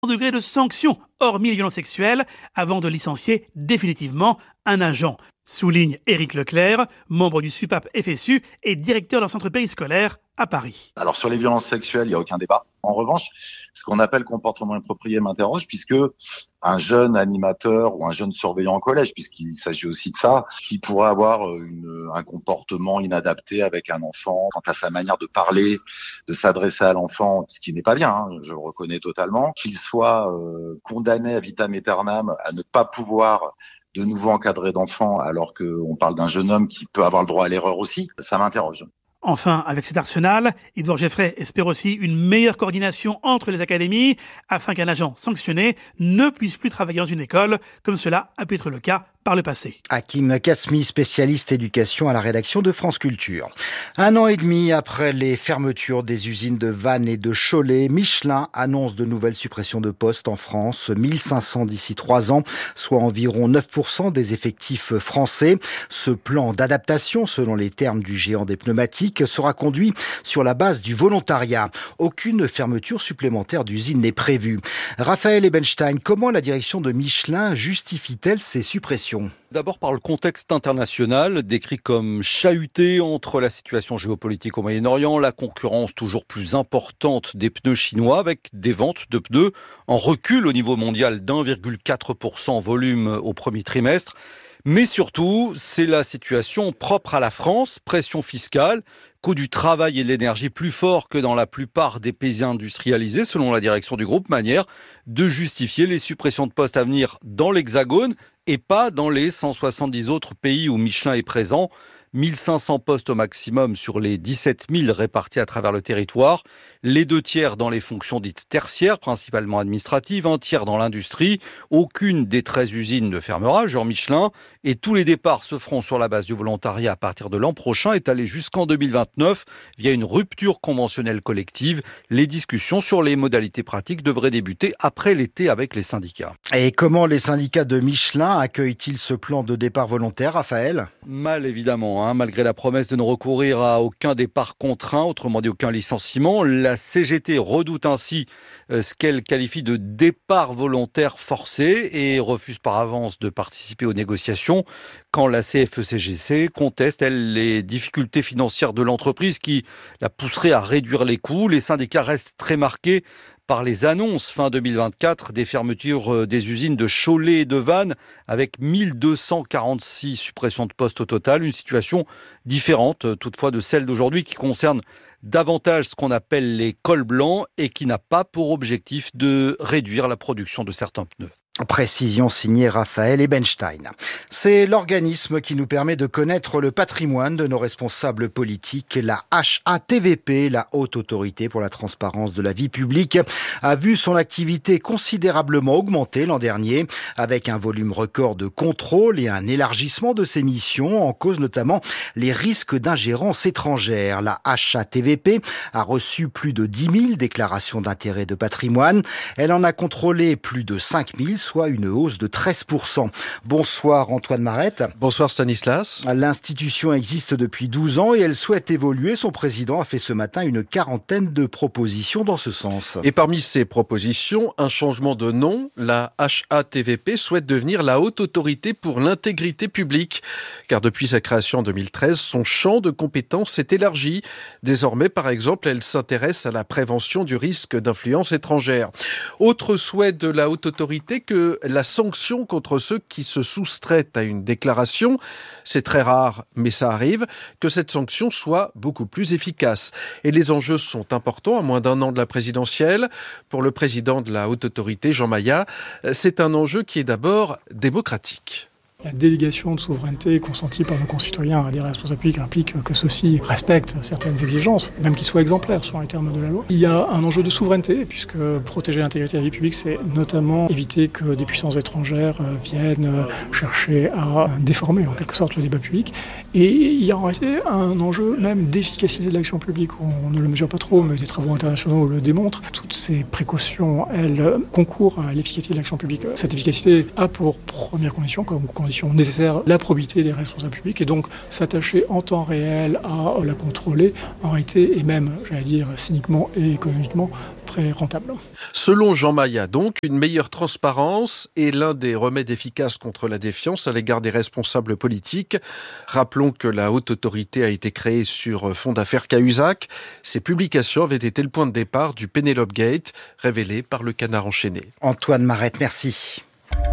degré de sanction, hormis les violences sexuelles, avant de licencier définitivement un agent. Souligne Éric Leclerc, membre du SUPAP FSU et directeur d'un centre périscolaire à Paris. Alors sur les violences sexuelles, il n'y a aucun débat. En revanche, ce qu'on appelle comportement inapproprié m'interroge, puisque un jeune animateur ou un jeune surveillant en collège, puisqu'il s'agit aussi de ça, qui pourrait avoir un comportement inadapté avec un enfant quant à sa manière de parler, de s'adresser à l'enfant, ce qui n'est pas bien, je le reconnais totalement, qu'il soit condamné à vitam aeternam à ne pas pouvoir de nouveau encadrer d'enfants alors qu'on parle d'un jeune homme qui peut avoir le droit à l'erreur aussi, ça m'interroge. Enfin, avec cet arsenal, Édouard Geffray espère aussi une meilleure coordination entre les académies afin qu'un agent sanctionné ne puisse plus travailler dans une école, comme cela a pu être le cas par le passé. Hakim Kasmi, spécialiste éducation à la rédaction de France Culture. 1 an et demi après les fermetures des usines de Vannes et de Cholet, Michelin annonce de nouvelles suppressions de postes en France, 1500 d'ici 3 ans, soit environ 9% des effectifs français. Ce plan d'adaptation, selon les termes du géant des pneumatiques, sera conduit sur la base du volontariat. Aucune fermeture supplémentaire d'usine n'est prévue. Raphaël Ebenstein, comment la direction de Michelin justifie-t-elle ces suppressions ? D'abord par le contexte international, décrit comme chahuté entre la situation géopolitique au Moyen-Orient, la concurrence toujours plus importante des pneus chinois avec des ventes de pneus en recul au niveau mondial d'1,4% en volume au premier trimestre. Mais surtout, c'est la situation propre à la France, pression fiscale, coût du travail et de l'énergie plus fort que dans la plupart des pays industrialisés, selon la direction du groupe, manière de justifier les suppressions de postes à venir dans l'Hexagone et pas dans les 170 autres pays où Michelin est présent. 1500 postes au maximum sur les 17 000 répartis à travers le territoire. Les 2 tiers dans les fonctions dites tertiaires, principalement administratives, 1 tiers dans l'industrie. Aucune des 13 usines ne fermera, genre Michelin. Et tous les départs se feront sur la base du volontariat à partir de l'an prochain, étalés jusqu'en 2029 via une rupture conventionnelle collective. Les discussions sur les modalités pratiques devraient débuter après l'été avec les syndicats. Et comment les syndicats de Michelin accueillent-ils ce plan de départ volontaire, Raphaël ? Mal évidemment, malgré la promesse de ne recourir à aucun départ contraint, autrement dit aucun licenciement. La CGT redoute ainsi ce qu'elle qualifie de départ volontaire forcé et refuse par avance de participer aux négociations quand la CFE-CGC conteste, elle, les difficultés financières de l'entreprise qui la pousseraient à réduire les coûts. Les syndicats restent très marqués par les annonces fin 2024 des fermetures des usines de Cholet et de Vannes avec 1246 suppressions de postes au total. Une situation différente toutefois de celle d'aujourd'hui qui concerne davantage ce qu'on appelle les cols blancs et qui n'a pas pour objectif de réduire la production de certains pneus. Précision signée Raphaël Ebenstein. C'est l'organisme qui nous permet de connaître le patrimoine de nos responsables politiques. La HATVP, la Haute Autorité pour la Transparence de la Vie Publique, a vu son activité considérablement augmenter l'an dernier, avec un volume record de contrôle et un élargissement de ses missions, en cause notamment les risques d'ingérence étrangère. La HATVP a reçu plus de 10 000 déclarations d'intérêt de patrimoine. Elle en a contrôlé plus de 5 000, soit une hausse de 13%. Bonsoir Antoine Marette. Bonsoir Stanislas. L'institution existe depuis 12 ans et elle souhaite évoluer. Son président a fait ce matin une 40aine de propositions dans ce sens. Et parmi ces propositions, un changement de nom. La HATVP souhaite devenir la Haute Autorité pour l'intégrité publique. Car depuis sa création en 2013, son champ de compétences s'est élargi. Désormais, par exemple, elle s'intéresse à la prévention du risque d'influence étrangère. Autre souhait de la Haute Autorité, que la sanction contre ceux qui se soustraient à une déclaration, c'est très rare, mais ça arrive, que cette sanction soit beaucoup plus efficace. Et les enjeux sont importants, à moins d'1 an de la présidentielle. Pour le président de la Haute Autorité, Jean Maïa, c'est un enjeu qui est d'abord démocratique. La délégation de souveraineté consentie par nos concitoyens à des responsables publics implique que ceux-ci respectent certaines exigences, même qu'ils soient exemplaires selon les termes de la loi. Il y a un enjeu de souveraineté, puisque protéger l'intégrité de la vie publique, c'est notamment éviter que des puissances étrangères viennent chercher à déformer en quelque sorte le débat public. Et il y a en réalité un enjeu même d'efficacité de l'action publique. On ne le mesure pas trop, mais des travaux internationaux le démontrent. Toutes ces précautions, elles concourent à l'efficacité de l'action publique. Cette efficacité a pour première condition, comme condition nécessaire, la probité des responsables publics, et donc s'attacher en temps réel à la contrôler, en réalité, et même, j'allais dire, cyniquement et économiquement, très rentable. Selon Jean Maillat, donc, une meilleure transparence est l'un des remèdes efficaces contre la défiance à l'égard des responsables politiques. Rappelons que la haute autorité a été créée sur fond d'affaires Cahuzac. Ces publications avaient été le point de départ du Penelope Gate, révélé par le Canard enchaîné. Antoine Marette, merci.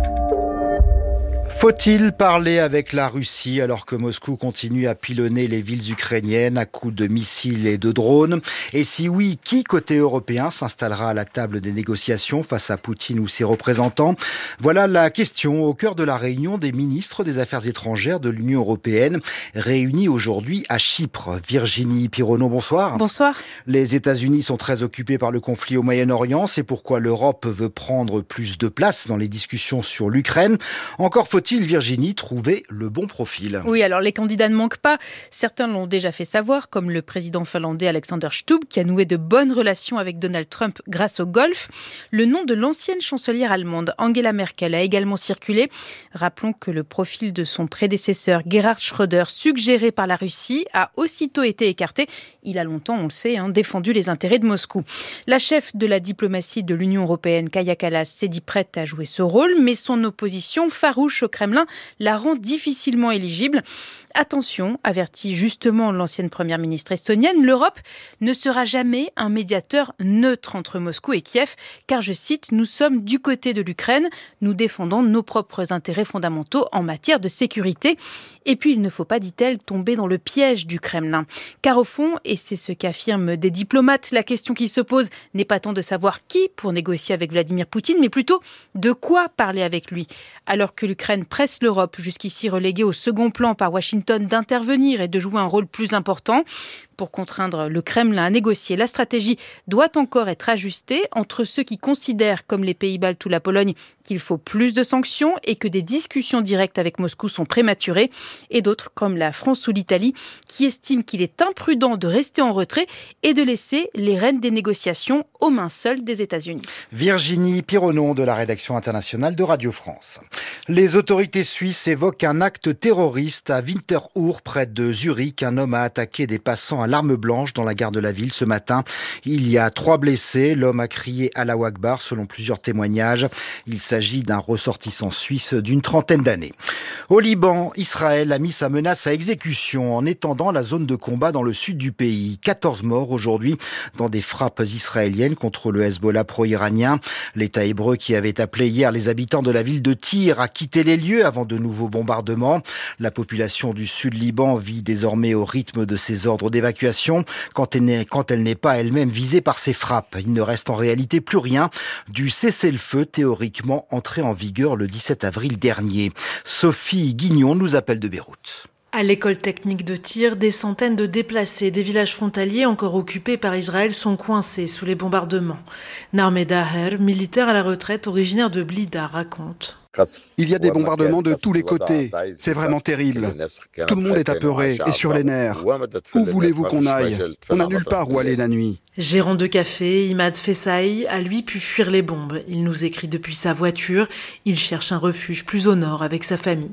Faut-il parler avec la Russie alors que Moscou continue à pilonner les villes ukrainiennes à coups de missiles et de drones? Et si oui, qui côté européen s'installera à la table des négociations face à Poutine ou ses représentants? Voilà la question au cœur de la réunion des ministres des Affaires étrangères de l'Union européenne, réunis aujourd'hui à Chypre. Virginie Pironneau, bonsoir. Bonsoir. Les États-Unis sont très occupés par le conflit au Moyen-Orient. C'est pourquoi l'Europe veut prendre plus de place dans les discussions sur l'Ukraine. Encore faut-il, Virginie, trouver le bon profil? Oui, alors les candidats ne manquent pas. Certains l'ont déjà fait savoir, comme le président finlandais Alexander Stubb, qui a noué de bonnes relations avec Donald Trump grâce au golf. Le nom de l'ancienne chancelière allemande, Angela Merkel, a également circulé. Rappelons que le profil de son prédécesseur, Gerhard Schröder, suggéré par la Russie, a aussitôt été écarté. Il a longtemps, on le sait, défendu les intérêts de Moscou. La chef de la diplomatie de l'Union européenne, Kaja Kallas, s'est dit prête à jouer ce rôle, mais son opposition farouche au Kremlin la rend difficilement éligible. Attention, avertit justement l'ancienne première ministre estonienne, l'Europe ne sera jamais un médiateur neutre entre Moscou et Kiev, car, je cite, nous sommes du côté de l'Ukraine, nous défendons nos propres intérêts fondamentaux en matière de sécurité. Et puis, il ne faut pas, dit-elle, tomber dans le piège du Kremlin. Car au fond, et c'est ce qu'affirment des diplomates, la question qui se pose n'est pas tant de savoir qui pour négocier avec Vladimir Poutine, mais plutôt de quoi parler avec lui. Alors que l'Ukraine presse l'Europe, jusqu'ici reléguée au second plan par Washington, d'intervenir et de jouer un rôle plus important. Pour contraindre le Kremlin à négocier, la stratégie doit encore être ajustée entre ceux qui considèrent, comme les pays baltes ou la Pologne, qu'il faut plus de sanctions et que des discussions directes avec Moscou sont prématurées, et d'autres, comme la France ou l'Italie, qui estiment qu'il est imprudent de rester en retrait et de laisser les rênes des négociations aux mains seules des États-Unis. Virginie Pironneau de la rédaction internationale de Radio France. Les autorités suisses évoquent un acte terroriste à Winterthur, près de Zurich. Un homme a attaqué des passants à l'arme blanche dans la gare de la ville ce matin. Il y a 3 blessés. L'homme a crié Allahu Akbar selon plusieurs témoignages. Il s'agit d'un ressortissant suisse d'une trentaine d'années. Au Liban, Israël a mis sa menace à exécution en étendant la zone de combat dans le sud du pays. 14 morts aujourd'hui dans des frappes israéliennes contre le Hezbollah pro-iranien. L'État hébreu qui avait appelé hier les habitants de la ville de Tyr à quitter les lieux avant de nouveaux bombardements. La population du sud Liban vit désormais au rythme de ces ordres d'évacuation quand elle n'est pas elle-même visée par ces frappes. Il ne reste en réalité plus rien du cessez-le-feu théoriquement entré en vigueur le 17 avril dernier. Sophie Guignon nous appelle de Beyrouth. À l'école technique de Tyr, des centaines de déplacés des villages frontaliers encore occupés par Israël sont coincés sous les bombardements. Narmeh Daher, militaire à la retraite originaire de Blida, raconte. Il y a des bombardements de tous les côtés. C'est vraiment terrible. Tout le monde est apeuré et sur les nerfs. Où voulez-vous qu'on aille? On n'a nulle part où aller la nuit. Gérant de café, Imad Fessaï a lui pu fuir les bombes. Il nous écrit depuis sa voiture. Il cherche un refuge plus au nord avec sa famille.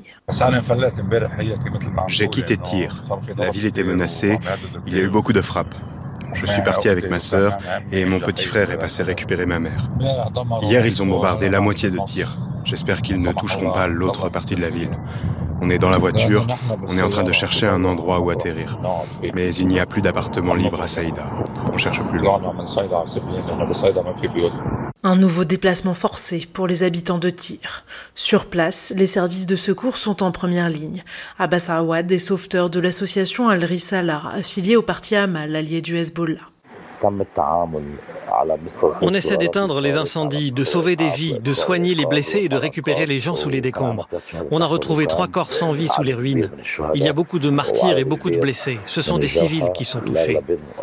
J'ai quitté Tyr. La ville était menacée. Il y a eu beaucoup de frappes. Je suis parti avec ma sœur et mon petit frère est passé récupérer ma mère. Hier, ils ont bombardé la moitié de Tyr. J'espère qu'ils ne toucheront pas l'autre partie de la ville. On est dans la voiture, on est en train de chercher un endroit où atterrir. Mais il n'y a plus d'appartement libre à Saïda. On cherche plus loin. Un nouveau déplacement forcé pour les habitants de Tyr. Sur place, les services de secours sont en première ligne. Abbas Awad est sauveteur de l'association Al-Risala, affiliée au parti Amal, allié du Hezbollah. On essaie d'éteindre les incendies, de sauver des vies, de soigner les blessés et de récupérer les gens sous les décombres. On a retrouvé 3 corps sans vie sous les ruines. Il y a beaucoup de martyrs et beaucoup de blessés. Ce sont des civils qui sont touchés.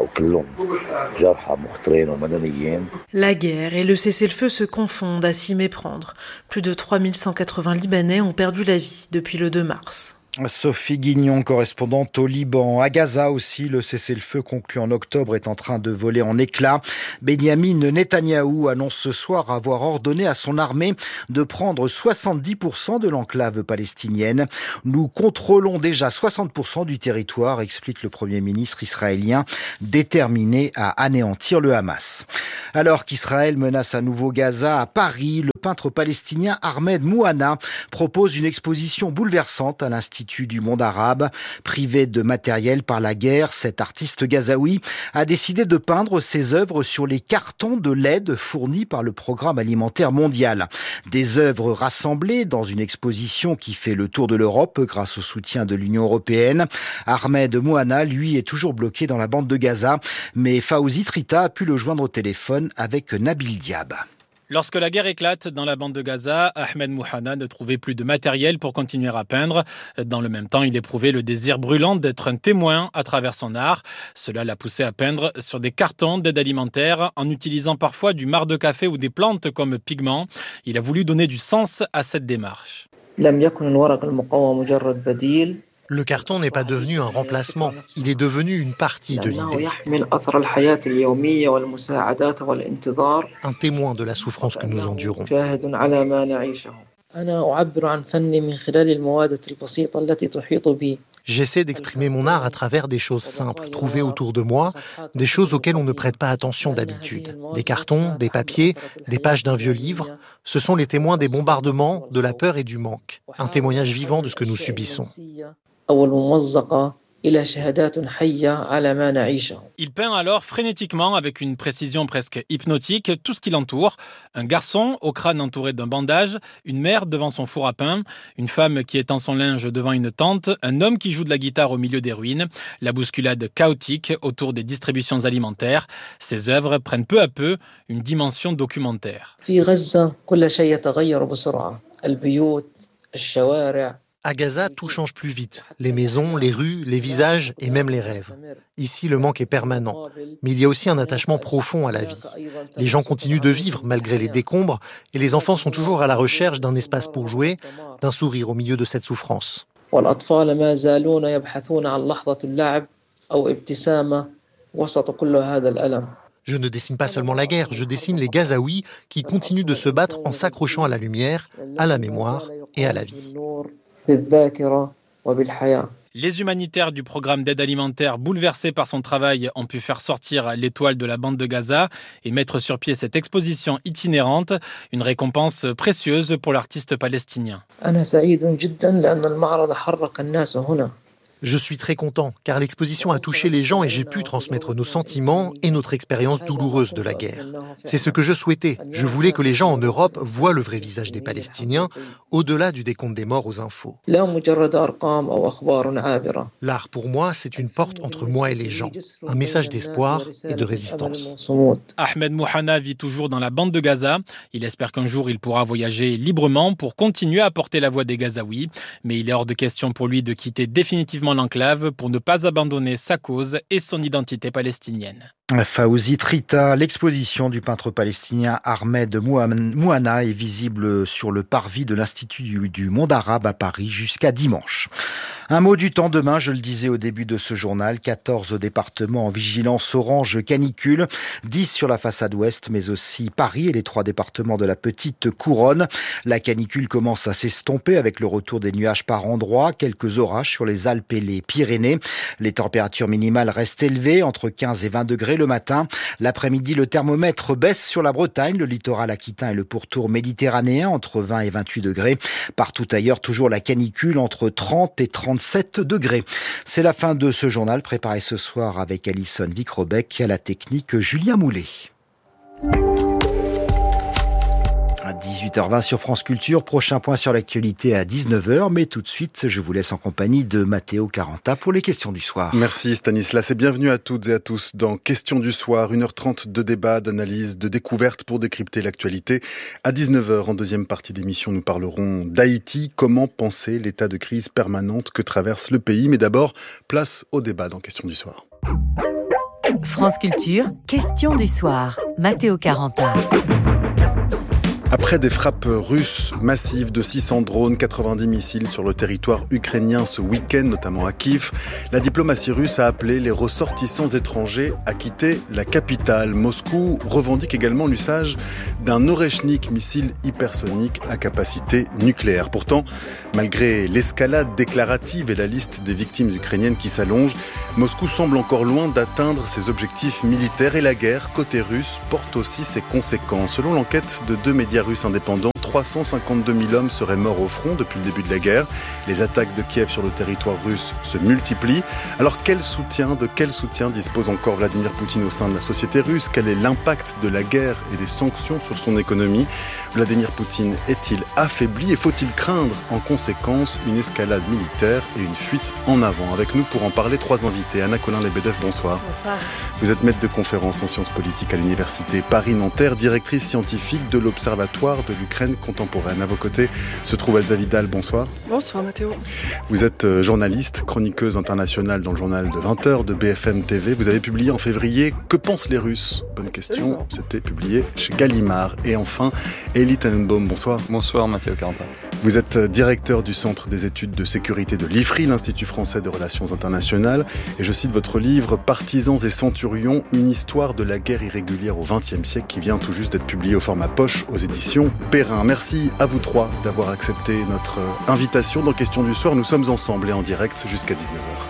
La guerre et le cessez-le-feu se confondent à s'y méprendre. Plus de 3180 Libanais ont perdu la vie depuis le 2 mars. Sophie Guignon, correspondante au Liban. À Gaza aussi, le cessez-le-feu conclu en octobre est en train de voler en éclats. Benyamin Netanyahou annonce ce soir avoir ordonné à son armée de prendre 70% de l'enclave palestinienne. Nous contrôlons déjà 60% du territoire, explique le Premier ministre israélien, déterminé à anéantir le Hamas. Alors qu'Israël menace à nouveau Gaza, à Paris, le peintre palestinien Ahmed Mouhana propose une exposition bouleversante à l'Institut du monde arabe. Privé de matériel par la guerre, cet artiste gazaoui a décidé de peindre ses œuvres sur les cartons de l'aide fournis par le Programme alimentaire mondial. Des œuvres rassemblées dans une exposition qui fait le tour de l'Europe grâce au soutien de l'Union européenne. Ahmed Mouhana, lui, est toujours bloqué dans la bande de Gaza, mais Fawzi Trita a pu le joindre au téléphone avec Nabil Diab. Lorsque la guerre éclate dans la bande de Gaza, Ahmed Mouhana ne trouvait plus de matériel pour continuer à peindre. Dans le même temps, il éprouvait le désir brûlant d'être un témoin à travers son art. Cela l'a poussé à peindre sur des cartons d'aide alimentaire en utilisant parfois du marc de café ou des plantes comme pigments. Il a voulu donner du sens à cette démarche. Le carton n'est pas devenu un remplacement, il est devenu une partie de l'idée. Un témoin de la souffrance que nous endurons. J'essaie d'exprimer mon art à travers des choses simples, trouvées autour de moi, des choses auxquelles on ne prête pas attention d'habitude. Des cartons, des papiers, des pages d'un vieux livre. Ce sont les témoins des bombardements, de la peur et du manque. Un témoignage vivant de ce que nous subissons. Il peint alors frénétiquement avec une précision presque hypnotique tout ce qui l'entoure. Un garçon au crâne entouré d'un bandage, une mère devant son four à pain, une femme qui étend son linge devant une tente, un homme qui joue de la guitare au milieu des ruines, la bousculade chaotique autour des distributions alimentaires. Ces œuvres prennent peu à peu une dimension documentaire. À Gaza, tout change plus vite. Les maisons, les rues, les visages et même les rêves. Ici, le manque est permanent. Mais il y a aussi un attachement profond à la vie. Les gens continuent de vivre malgré les décombres et les enfants sont toujours à la recherche d'un espace pour jouer, d'un sourire au milieu de cette souffrance. Je ne dessine pas seulement la guerre, je dessine les Gazaouis qui continuent de se battre en s'accrochant à la lumière, à la mémoire et à la vie. Les humanitaires du programme d'aide alimentaire, bouleversés par son travail, ont pu faire sortir l'étoile de la bande de Gaza et mettre sur pied cette exposition itinérante, une récompense précieuse pour l'artiste palestinien. Je suis très content, car l'exposition a touché les gens et j'ai pu transmettre nos sentiments et notre expérience douloureuse de la guerre. C'est ce que je souhaitais. Je voulais que les gens en Europe voient le vrai visage des Palestiniens, au-delà du décompte des morts aux infos. L'art, pour moi, c'est une porte entre moi et les gens, un message d'espoir et de résistance. Ahmed Mouhana vit toujours dans la bande de Gaza. Il espère qu'un jour il pourra voyager librement pour continuer à porter la voix des Gazaouis. Mais il est hors de question pour lui de quitter définitivement l'enclave pour ne pas abandonner sa cause et son identité palestinienne. Fawzi Trita, l'exposition du peintre palestinien Ahmed Mouhana est visible sur le parvis de l'Institut du monde arabe à Paris jusqu'à dimanche. Un mot du temps demain, je le disais au début de ce journal, 14 départements en vigilance orange canicule, 10 sur la façade ouest, mais aussi Paris et les 3 départements de la petite couronne. La canicule commence à s'estomper avec le retour des nuages par endroits, quelques orages sur les Alpes et les Pyrénées. Les températures minimales restent élevées, entre 15 et 20 degrés le matin. L'après-midi, le thermomètre baisse sur la Bretagne, le littoral aquitain et le pourtour méditerranéen, entre 20 et 28 degrés. Partout ailleurs, toujours la canicule, entre 30 et 37 degrés. C'est la fin de ce journal, préparé ce soir avec Alison Vicrobec et à la technique Julien Moulet. À 18h20 sur France Culture, prochain point sur l'actualité à 19h, mais tout de suite, je vous laisse en compagnie de Matteo Caranta pour les questions du soir. Merci Stanislas et bienvenue à toutes et à tous dans Questions du soir, 1h30 de débat, d'analyse, de découverte pour décrypter l'actualité. À 19h, en deuxième partie d'émission, nous parlerons d'Haïti, comment penser l'état de crise permanente que traverse le pays. Mais d'abord, place au débat dans Questions du soir. France Culture, Questions du soir, Matteo Caranta. Après des frappes russes massives de 600 drones, 90 missiles sur le territoire ukrainien ce week-end, notamment à Kiev, la diplomatie russe a appelé les ressortissants étrangers à quitter la capitale. Moscou revendique également l'usage d'un Oreshnik, missile hypersonique à capacité nucléaire. Pourtant, malgré l'escalade déclarative et la liste des victimes ukrainiennes qui s'allonge, Moscou semble encore loin d'atteindre ses objectifs militaires et la guerre, côté russe, porte aussi ses conséquences. Selon l'enquête de 2 médias russes indépendants, 352 000 hommes seraient morts au front depuis le début de la guerre. Les attaques de Kiev sur le territoire russe se multiplient. Alors de quel soutien dispose encore Vladimir Poutine au sein de la société russe ? Quel est l'impact de la guerre et des sanctions sur son économie ? Vladimir Poutine est-il affaibli et faut-il craindre en conséquence une escalade militaire et une fuite en avant ? Avec nous pour en parler, 3 invités. Anna Colin-Lebedev, bonsoir. Bonsoir. Vous êtes maître de conférences en sciences politiques à l'université Paris-Nanterre, directrice scientifique de l'Observatoire de l'Ukraine contemporaine. À vos côtés se trouve Elsa Vidal, bonsoir. Bonsoir Mathéo. Vous êtes journaliste, chroniqueuse internationale dans le journal de 20h de BFM TV. Vous avez publié en février « Que pensent les Russes ?» Bonne question, c'était publié chez Gallimard. Et enfin, Elie Tenenbaum, bonsoir. Bonsoir Mathéo Carentin. Vous êtes directeur du Centre des études de sécurité de l'IFRI, l'Institut français de relations internationales. Et je cite votre livre « Partisans et centurions, une histoire de la guerre irrégulière au XXe siècle » qui vient tout juste d'être publié au format poche aux éditions Perrin. Merci à vous 3 d'avoir accepté notre invitation dans Question du soir. Nous sommes ensemble et en direct jusqu'à 19h.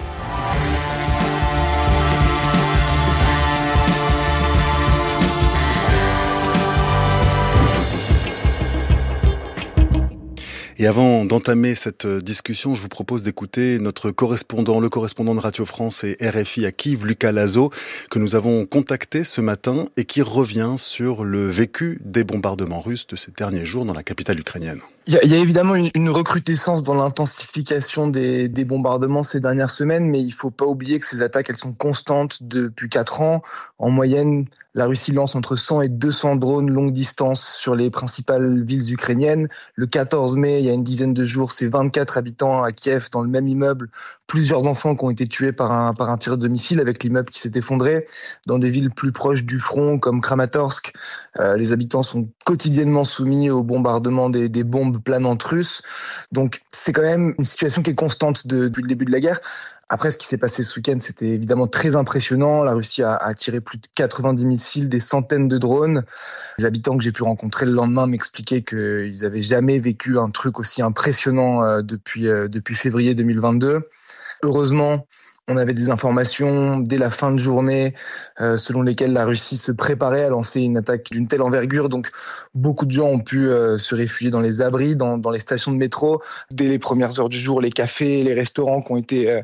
Et avant d'entamer cette discussion, je vous propose d'écouter notre correspondant, le correspondant de Radio France et RFI à Kiev, Lucas Lazo, que nous avons contacté ce matin et qui revient sur le vécu des bombardements russes de ces derniers jours dans la capitale ukrainienne. Il y a évidemment une recrudescence dans l'intensification des bombardements ces dernières semaines, mais il ne faut pas oublier que ces attaques, elles sont constantes depuis 4 ans. En moyenne, la Russie lance entre 100 et 200 drones longue distance sur les principales villes ukrainiennes. Le 14 mai, il y a une dizaine de jours, c'est 24 habitants à Kiev dans le même immeuble. Plusieurs enfants qui ont été tués par un tir de missile avec l'immeuble qui s'est effondré. Dans des villes plus proches du front, comme Kramatorsk, les habitants sont quotidiennement soumis aux bombardements des bombes planantes russes. Donc c'est quand même une situation qui est constante depuis le début de la guerre. Après, ce qui s'est passé ce week-end, c'était évidemment très impressionnant. La Russie a tiré plus de 90 missiles, des centaines de drones. Les habitants que j'ai pu rencontrer le lendemain m'expliquaient qu'ils n'avaient jamais vécu un truc aussi impressionnant depuis février 2022. Heureusement, on avait des informations dès la fin de journée selon lesquelles la Russie se préparait à lancer une attaque d'une telle envergure. Donc, beaucoup de gens ont pu se réfugier dans les abris, dans les stations de métro. Dès les premières heures du jour, les cafés, les restaurants qui ont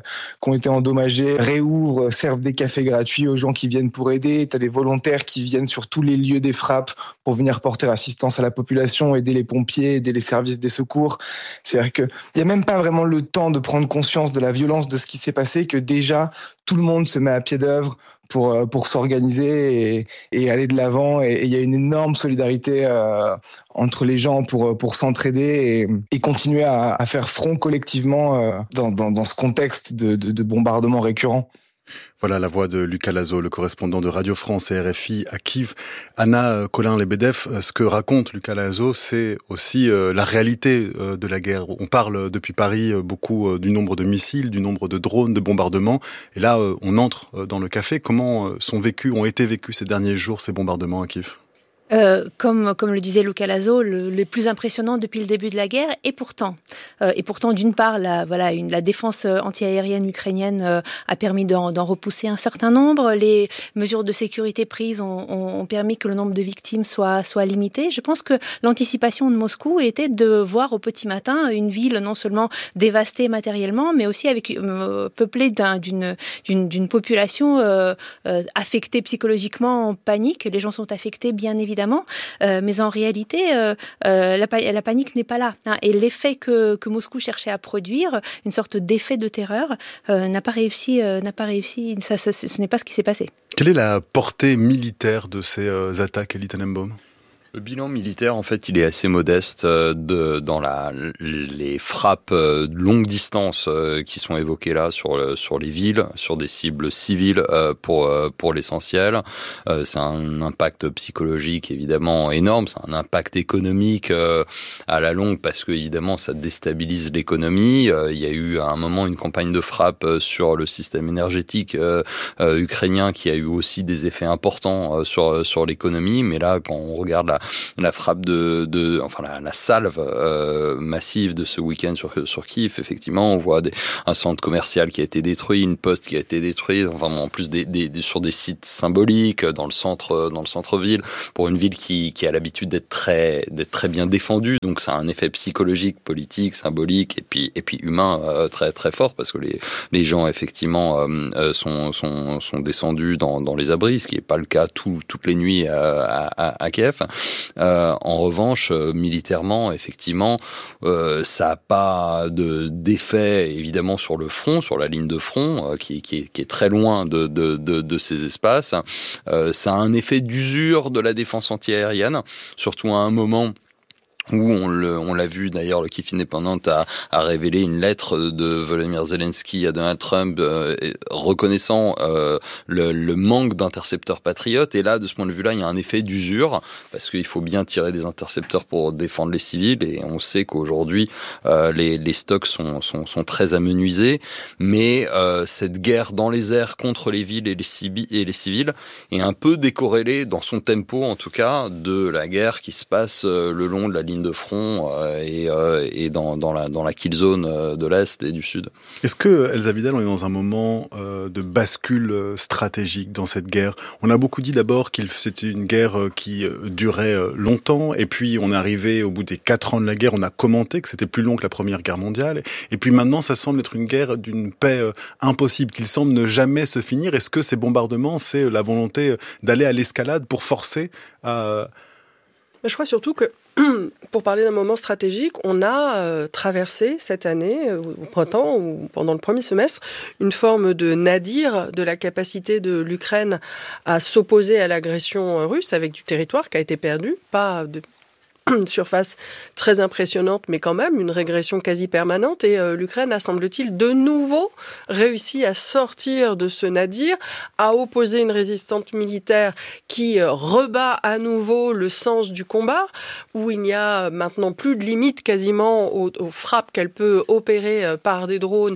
été endommagés réouvrent, servent des cafés gratuits aux gens qui viennent pour aider. Tu as des volontaires qui viennent sur tous les lieux des frappes pour venir porter assistance à la population, aider les pompiers, aider les services des secours. C'est-à-dire qu'il n'y a même pas vraiment le temps de prendre conscience de la violence de ce qui s'est passé que déjà, tout le monde se met à pied d'œuvre pour s'organiser et aller de l'avant. Et il y a une énorme solidarité entre les gens pour s'entraider et continuer à faire front collectivement dans ce contexte de bombardements récurrents. Voilà la voix de Lucas Lazo, le correspondant de Radio France et RFI à Kiev. Anna Colin-Lebedev, ce que raconte Lucas Lazo, c'est aussi la réalité de la guerre. On parle depuis Paris beaucoup du nombre de missiles, du nombre de drones, de bombardements. Et là, on entre dans le café. Comment ont été vécus ces derniers jours, ces bombardements à Kiev ? Comme le disait Lucas Lazo, le plus impressionnant depuis le début de la guerre, et pourtant d'une part la défense antiaérienne ukrainienne a permis d'en repousser un certain nombre. Les mesures de sécurité prises ont permis que le nombre de victimes soit limité. Je pense que l'anticipation de Moscou était de voir au petit matin une ville non seulement dévastée matériellement, mais aussi peuplée d'une population affectée psychologiquement, en panique. Les gens sont affectés bien évidemment. Mais en réalité, la panique n'est pas là. Et l'effet que Moscou cherchait à produire, une sorte d'effet de terreur, n'a pas réussi. Ce n'est pas ce qui s'est passé. Quelle est la portée militaire de ces attaques, Elie Tenenbaum ? Le bilan militaire, en fait, il est assez modeste dans les frappes de longue distance qui sont évoquées là sur les villes, sur des cibles civiles pour l'essentiel. C'est un impact psychologique évidemment énorme, c'est un impact économique à la longue parce que évidemment ça déstabilise l'économie. Il y a eu à un moment une campagne de frappe sur le système énergétique ukrainien qui a eu aussi des effets importants sur l'économie. Mais là, quand on regarde la frappe la salve massive de ce week-end sur Kiev, effectivement, on voit un centre commercial qui a été détruit, une poste qui a été détruite, enfin en plus sur des sites symboliques dans le centre-ville, pour une ville qui a l'habitude d'être très bien défendue. Donc ça a un effet psychologique, politique, symbolique et puis humain très très fort parce que les gens effectivement sont descendus dans les abris, ce qui n'est pas le cas toutes les nuits à Kiev. En revanche, militairement, effectivement, ça n'a pas d'effet évidemment sur le front, sur la ligne de front, qui est très loin de ces espaces. Ça a un effet d'usure de la défense antiaérienne, surtout à un moment où on l'a vu d'ailleurs, le Kiev Independent a révélé une lettre de Volodymyr Zelensky à Donald Trump reconnaissant le manque d'intercepteurs patriotes. Et là, de ce point de vue-là, il y a un effet d'usure parce qu'il faut bien tirer des intercepteurs pour défendre les civils. Et on sait qu'aujourd'hui, les stocks sont très amenuisés. Mais cette guerre dans les airs contre les villes et les civils est un peu décorrélée dans son tempo, en tout cas, de la guerre qui se passe le long de la ligne de front et dans la kill zone de l'Est et du Sud. Est-ce que, Elsa Vidal, on est dans un moment de bascule stratégique dans cette guerre? On a beaucoup dit d'abord que c'était une guerre qui durait longtemps, et puis on est arrivé au bout des 4 ans de la guerre, on a commenté que c'était plus long que la Première Guerre mondiale, et puis maintenant ça semble être une guerre d'une paix impossible, qu'il semble ne jamais se finir. Est-ce que ces bombardements, c'est la volonté d'aller à l'escalade pour forcer à... Je crois surtout que, pour parler d'un moment stratégique, on a traversé cette année, au printemps ou pendant le premier semestre, une forme de nadir de la capacité de l'Ukraine à s'opposer à l'agression russe avec du territoire qui a été perdu, pas de une surface très impressionnante, mais quand même une régression quasi permanente. Et l'Ukraine a, semble-t-il, de nouveau réussi à sortir de ce nadir, à opposer une résistance militaire qui rebat à nouveau le sens du combat, où il n'y a maintenant plus de limite quasiment aux frappes qu'elle peut opérer par des drones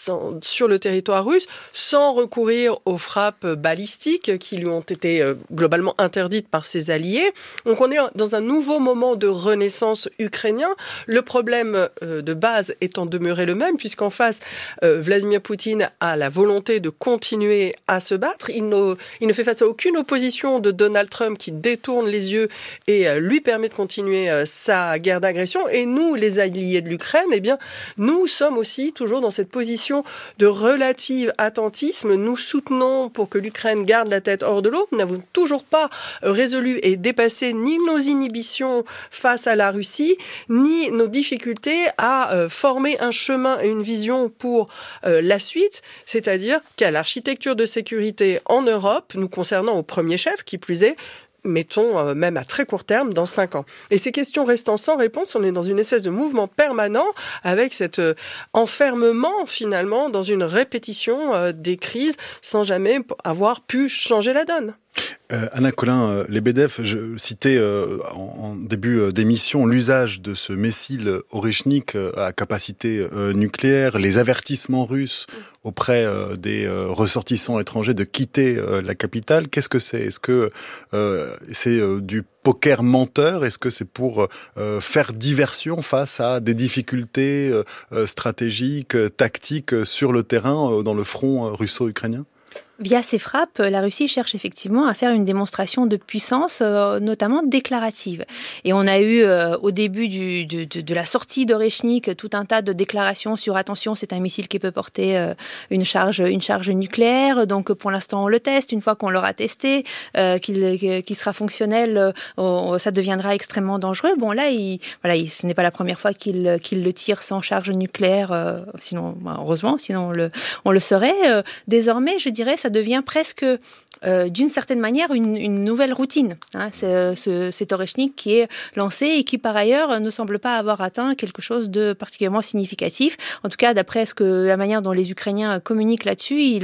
sur le territoire russe, sans recourir aux frappes balistiques qui lui ont été globalement interdites par ses alliés. Donc on est dans un nouveau moment de renaissance ukrainien. Le problème de base étant demeuré le même, puisqu'en face, Vladimir Poutine a la volonté de continuer à se battre. Il ne fait face à aucune opposition de Donald Trump qui détourne les yeux et lui permet de continuer sa guerre d'agression. Et nous, les alliés de l'Ukraine, eh bien, nous sommes aussi toujours dans cette position de relative attentisme. Nous soutenons pour que l'Ukraine garde la tête hors de l'eau. Nous n'avons toujours pas résolu et dépassé ni nos inhibitions face à la Russie, ni nos difficultés à former un chemin et une vision pour la suite, c'est-à-dire qu'à l'architecture de sécurité en Europe, nous concernant au premier chef, qui plus est, mettons même à très court terme, dans 5 ans. Et ces questions restant sans réponse, on est dans une espèce de mouvement permanent avec cet enfermement finalement dans une répétition des crises sans jamais avoir pu changer la donne. Anna Colin, Lebedev, je citais en début d'émission l'usage de ce missile Oreshnik à capacité nucléaire, les avertissements russes auprès des ressortissants étrangers de quitter la capitale. Qu'est-ce que c'est? Est-ce que c'est du poker menteur? Est-ce que c'est pour faire diversion face à des difficultés stratégiques, tactiques sur le terrain, dans le front russo-ukrainien? Via ces frappes, la Russie cherche effectivement à faire une démonstration de puissance, notamment déclarative. Et on a eu, au début de la sortie d'Oreshnik, tout un tas de déclarations sur attention, c'est un missile qui peut porter une charge nucléaire. Donc pour l'instant, on le teste. Une fois qu'on l'aura testé, qu'il sera fonctionnel, ça deviendra extrêmement dangereux. Bon là, ce n'est pas la première fois qu'il le tire sans charge nucléaire. Sinon, heureusement, sinon on le saurait. Désormais, je dirais, ça ça devient presque d'une certaine manière une nouvelle routine. Cet Oreshnik qui est lancé et qui par ailleurs ne semble pas avoir atteint quelque chose de particulièrement significatif. En tout cas, d'après la manière dont les Ukrainiens communiquent là-dessus, il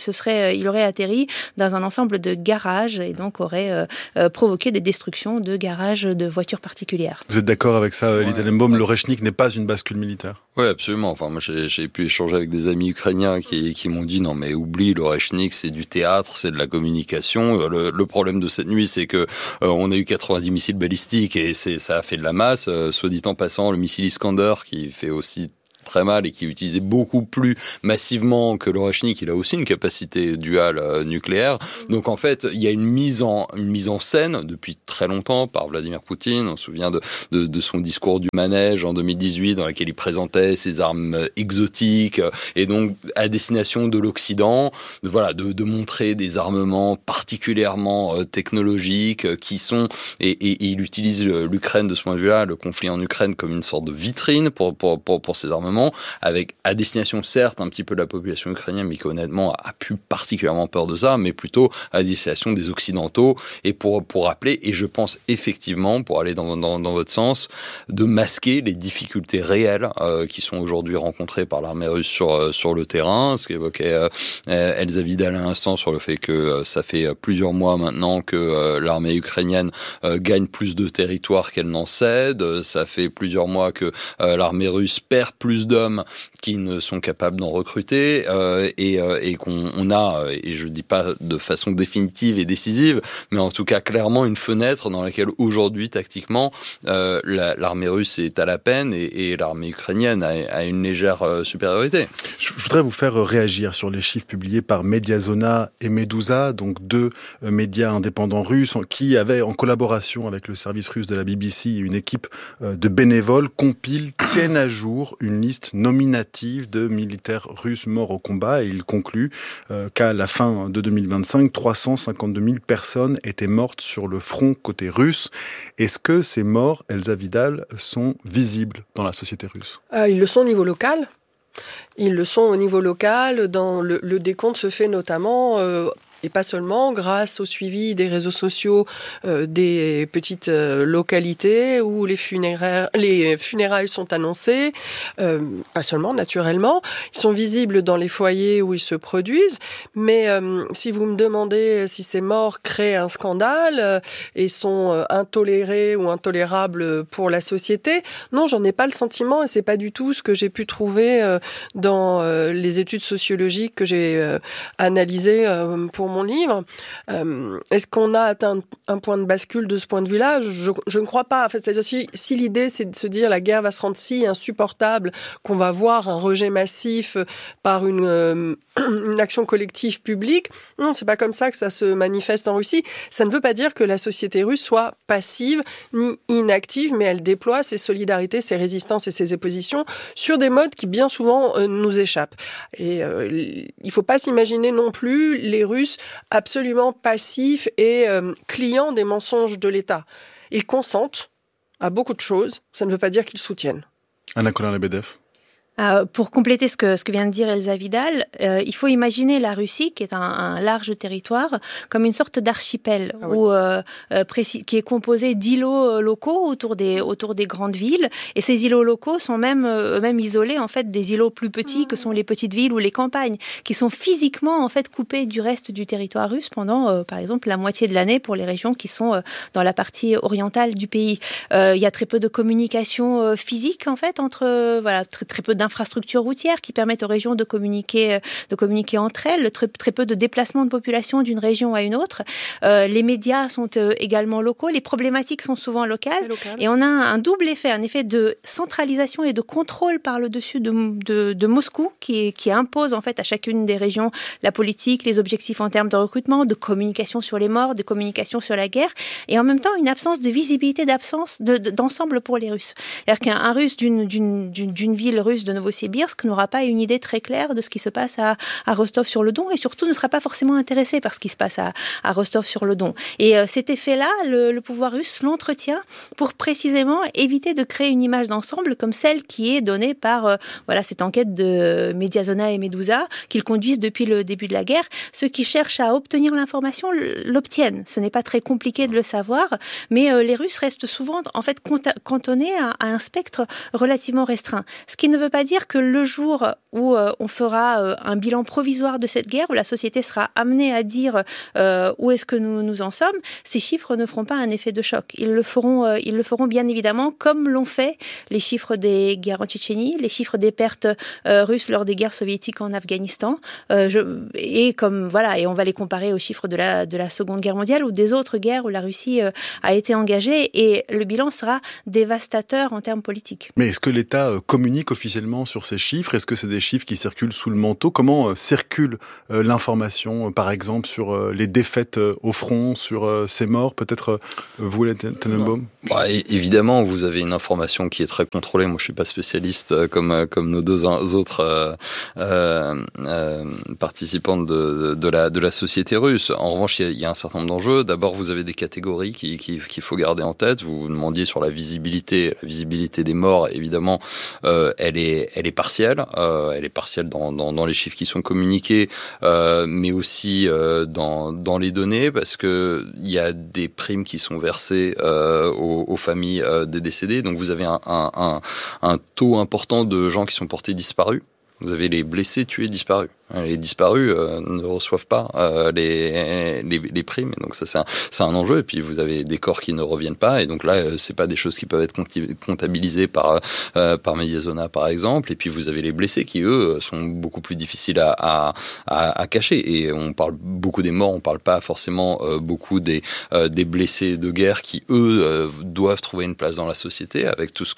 aurait atterri dans un ensemble de garages et donc aurait provoqué des destructions de garages de voitures particulières. Vous êtes d'accord avec ça, Lee Tenenbaum? L'Oreshnik n'est pas une bascule militaire? Oui, absolument. Enfin, moi, j'ai pu échanger avec des amis ukrainiens qui m'ont dit non, mais oublie, l'Oreshnik, c'est du théâtre, c'est de la communication. Le problème de cette nuit, c'est que on a eu 90 missiles balistiques et ça a fait de la masse. Soit dit en passant, le missile Iskander qui fait aussi très mal et qui est utilisé beaucoup plus massivement que l'Oreshnik, il a aussi une capacité duale nucléaire. Donc en fait, il y a une mise en scène depuis très longtemps par Vladimir Poutine. On se souvient de son discours du manège en 2018 dans lequel il présentait ses armes exotiques et donc à destination de l'Occident, de montrer des armements particulièrement technologiques qui sont et il utilise l'Ukraine de ce point de vue-là, le conflit en Ukraine comme une sorte de vitrine pour ces armements, avec à destination certes un petit peu de la population ukrainienne, mais qui honnêtement a plus particulièrement peur de ça, mais plutôt à destination des Occidentaux, et pour rappeler, et je pense effectivement, pour aller dans votre sens, de masquer les difficultés réelles qui sont aujourd'hui rencontrées par l'armée russe sur le terrain, ce qu'évoquait Elsa Vidal à l'instant sur le fait que ça fait plusieurs mois maintenant que l'armée ukrainienne gagne plus de territoire qu'elle n'en cède, ça fait plusieurs mois que l'armée russe perd plus d'hommes qui ne sont capables d'en recruter et qu'on a, et je dis pas de façon définitive et décisive, mais en tout cas clairement une fenêtre dans laquelle aujourd'hui tactiquement l'armée russe est à la peine et l'armée ukrainienne a une légère supériorité. Je voudrais vous faire réagir sur les chiffres publiés par Mediazona et Meduza, donc deux médias indépendants russes qui avaient en collaboration avec le service russe de la BBC et une équipe de bénévoles tiennent à jour une liste nominative de militaires russes morts au combat et il conclut qu'à la fin de 2025, 352 000 personnes étaient mortes sur le front côté russe. Est-ce que ces morts, Elsa Vidal, sont visibles dans la société russe? Ils le sont au niveau local. Ils le sont au niveau local. Dans le décompte se fait notamment... Et pas seulement grâce au suivi des réseaux sociaux des petites localités où les funérailles sont annoncées, pas seulement naturellement, ils sont visibles dans les foyers où ils se produisent, mais si vous me demandez si ces morts créent un scandale et sont intolérés ou intolérables pour la société, non, j'en ai pas le sentiment et c'est pas du tout ce que j'ai pu trouver dans les études sociologiques que j'ai analysées pour mon livre. Est-ce qu'on a atteint un point de bascule de ce point de vue-là? Je ne crois pas. En fait, c'est-à-dire, si l'idée c'est de se dire la guerre va se rendre si insupportable qu'on va voir un rejet massif par une action collective publique, non, c'est pas comme ça que ça se manifeste en Russie. Ça ne veut pas dire que la société russe soit passive ni inactive, mais elle déploie ses solidarités, ses résistances et ses oppositions sur des modes qui bien souvent nous échappent. Et il faut pas s'imaginer non plus les Russes absolument passifs et clients des mensonges de l'État. Ils consentent à beaucoup de choses, ça ne veut pas dire qu'ils soutiennent. Anna Kollin-Lebedev. Pour compléter ce que vient de dire Elsa Vidal, il faut imaginer la Russie, qui est un large territoire, comme une sorte d'archipel qui est composé d'îlots locaux autour des grandes villes. Et ces îlots locaux sont même isolés en fait des îlots plus petits que sont les petites villes ou les campagnes, qui sont physiquement en fait coupés du reste du territoire russe pendant, par exemple, la moitié de l'année pour les régions qui sont dans la partie orientale du pays. Il y a très peu de communication physique en fait entre très peu d'infrastructures routières qui permettent aux régions de communiquer entre elles, très peu de déplacements de population d'une région à une autre. Les médias sont également locaux, les problématiques sont souvent locales. Et on a un double effet, un effet de centralisation et de contrôle par le dessus de Moscou qui impose en fait à chacune des régions la politique, les objectifs en termes de recrutement, de communication sur les morts, de communication sur la guerre, et en même temps une absence de visibilité, d'absence d'ensemble pour les Russes. C'est-à-dire qu'un Russe d'une ville russe de Novosibirsk n'aura pas une idée très claire de ce qui se passe à Rostov-sur-le-Don et surtout ne sera pas forcément intéressé par ce qui se passe à Rostov-sur-le-Don. Et cet effet-là, le pouvoir russe l'entretient pour précisément éviter de créer une image d'ensemble comme celle qui est donnée par cette enquête de Mediazona et Medusa qu'ils conduisent depuis le début de la guerre. Ceux qui cherchent à obtenir l'information l'obtiennent. Ce n'est pas très compliqué de le savoir, mais les Russes restent souvent en fait cantonnés à un spectre relativement restreint. Ce qui ne veut pas dire que le jour où on fera un bilan provisoire de cette guerre, où la société sera amenée à dire où est-ce que nous en sommes, ces chiffres ne feront pas un effet de choc. Ils le feront bien évidemment, comme l'ont fait les chiffres des guerres en Tchétchénie, les chiffres des pertes russes lors des guerres soviétiques en Afghanistan, et on va les comparer aux chiffres de la Seconde Guerre mondiale ou des autres guerres où la Russie a été engagée, et le bilan sera dévastateur en termes politiques. Mais est-ce que l'État communique officiellement sur ces chiffres ? Est-ce que c'est des chiffres qui circulent sous le manteau ? Comment circule l'information, par exemple, sur les défaites au front, sur ces morts ? Peut-être vous, Tenenbaum ? Évidemment, vous avez une information qui est très contrôlée. Moi, je suis pas spécialiste comme nos deux autres participantes de la société russe. En revanche, il y a un certain nombre d'enjeux. D'abord, vous avez des catégories qu'il faut garder en tête. Vous demandiez sur la visibilité des morts. Évidemment, elle est partielle. Elle est partielle dans les chiffres qui sont communiqués, mais aussi dans les données, parce que il y a des primes qui sont versées aux familles des décédés. Donc vous avez un taux important de gens qui sont portés disparus. Vous avez les blessés, tués, disparus. Les disparus ne reçoivent pas les primes, et donc ça c'est un enjeu. Et puis vous avez des corps qui ne reviennent pas, et donc là c'est pas des choses qui peuvent être comptabilisées par Mediazona par exemple. Et puis vous avez les blessés qui eux sont beaucoup plus difficiles à cacher. Et on parle beaucoup des morts, on parle pas forcément beaucoup des blessés de guerre qui eux doivent trouver une place dans la société avec tout ce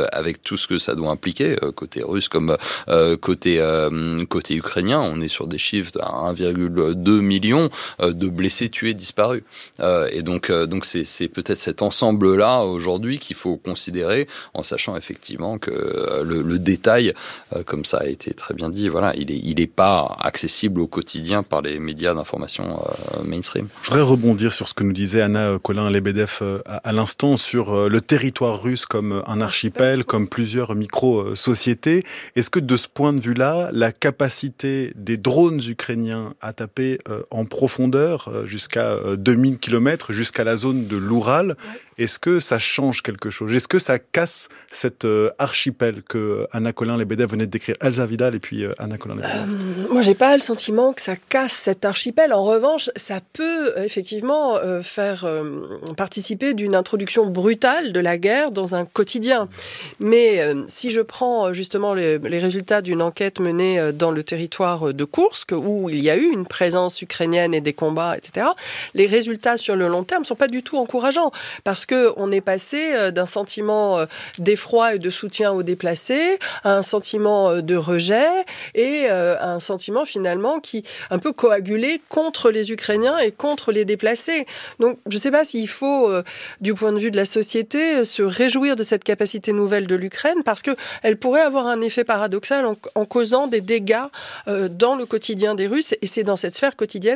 que ça doit impliquer côté russe comme côté ukrainien. On est sur des chiffres à 1,2 million de blessés, tués, disparus. Et donc c'est peut-être cet ensemble-là aujourd'hui qu'il faut considérer, en sachant effectivement que le détail, comme ça a été très bien dit, il est pas accessible au quotidien par les médias d'information mainstream. Je voudrais rebondir sur ce que nous disait Anna Colin-Lebedev à l'instant sur le territoire russe comme un archipel, comme plusieurs micro-sociétés. Est-ce que de ce point de vue-là, la capacité des drones ukrainiens à taper en profondeur jusqu'à 2000 km, jusqu'à la zone de l'Oural, est-ce que ça change quelque chose ? Est-ce que ça casse cet archipel que Anna Colin-Lebedev venait de décrire ? Elsa Vidal et puis Anna Colin-Lebedev. Moi, j'ai pas le sentiment que ça casse cet archipel. En revanche, ça peut effectivement faire participer d'une introduction brutale de la guerre dans un quotidien. Mais si je prends justement les résultats d'une enquête menée dans le territoire de Koursk, où il y a eu une présence ukrainienne et des combats, etc., les résultats sur le long terme sont pas du tout encourageants, parce que on est passé d'un sentiment d'effroi et de soutien aux déplacés à un sentiment de rejet et à un sentiment finalement qui un peu coagulé contre les Ukrainiens et contre les déplacés. Donc je sais pas s'il faut du point de vue de la société se réjouir de cette capacité nouvelle de l'Ukraine, parce que elle pourrait avoir un effet paradoxal en causant des dégâts dans le quotidien des Russes, et c'est dans cette sphère quotidienne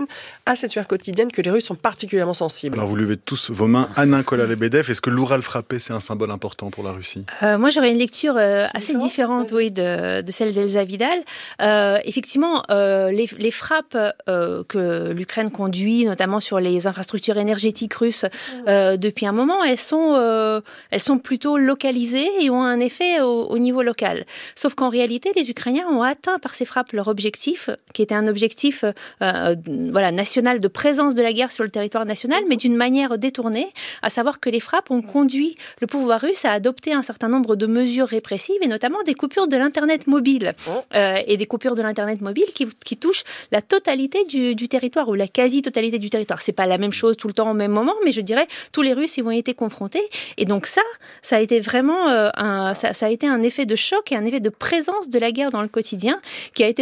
que les Russes sont particulièrement sensibles. Alors vous levez tous vos mains. Anna Colin-Lebedev, est-ce que l'Oural frappé, c'est un symbole important pour la Russie ? Moi, j'aurais une lecture assez différente, de celle d'Elsa Vidal. Effectivement, les frappes que l'Ukraine conduit, notamment sur les infrastructures énergétiques russes, depuis un moment, elles sont plutôt localisées et ont un effet au niveau local. Sauf qu'en réalité, les Ukrainiens ont atteint par ces frappes leur objectif, qui était un objectif national, de présence de la guerre sur le territoire national, mais d'une manière détournée, à savoir que les frappes ont conduit le pouvoir russe à adopter un certain nombre de mesures répressives, et notamment des coupures de l'Internet mobile. Et des coupures de l'Internet mobile qui touchent la totalité du territoire, ou la quasi-totalité du territoire. C'est pas la même chose tout le temps au même moment, mais je dirais, tous les Russes y ont été confrontés. Et donc ça a été vraiment ça a été un effet de choc et un effet de présence de la guerre dans le quotidien, qui a été d'autant plus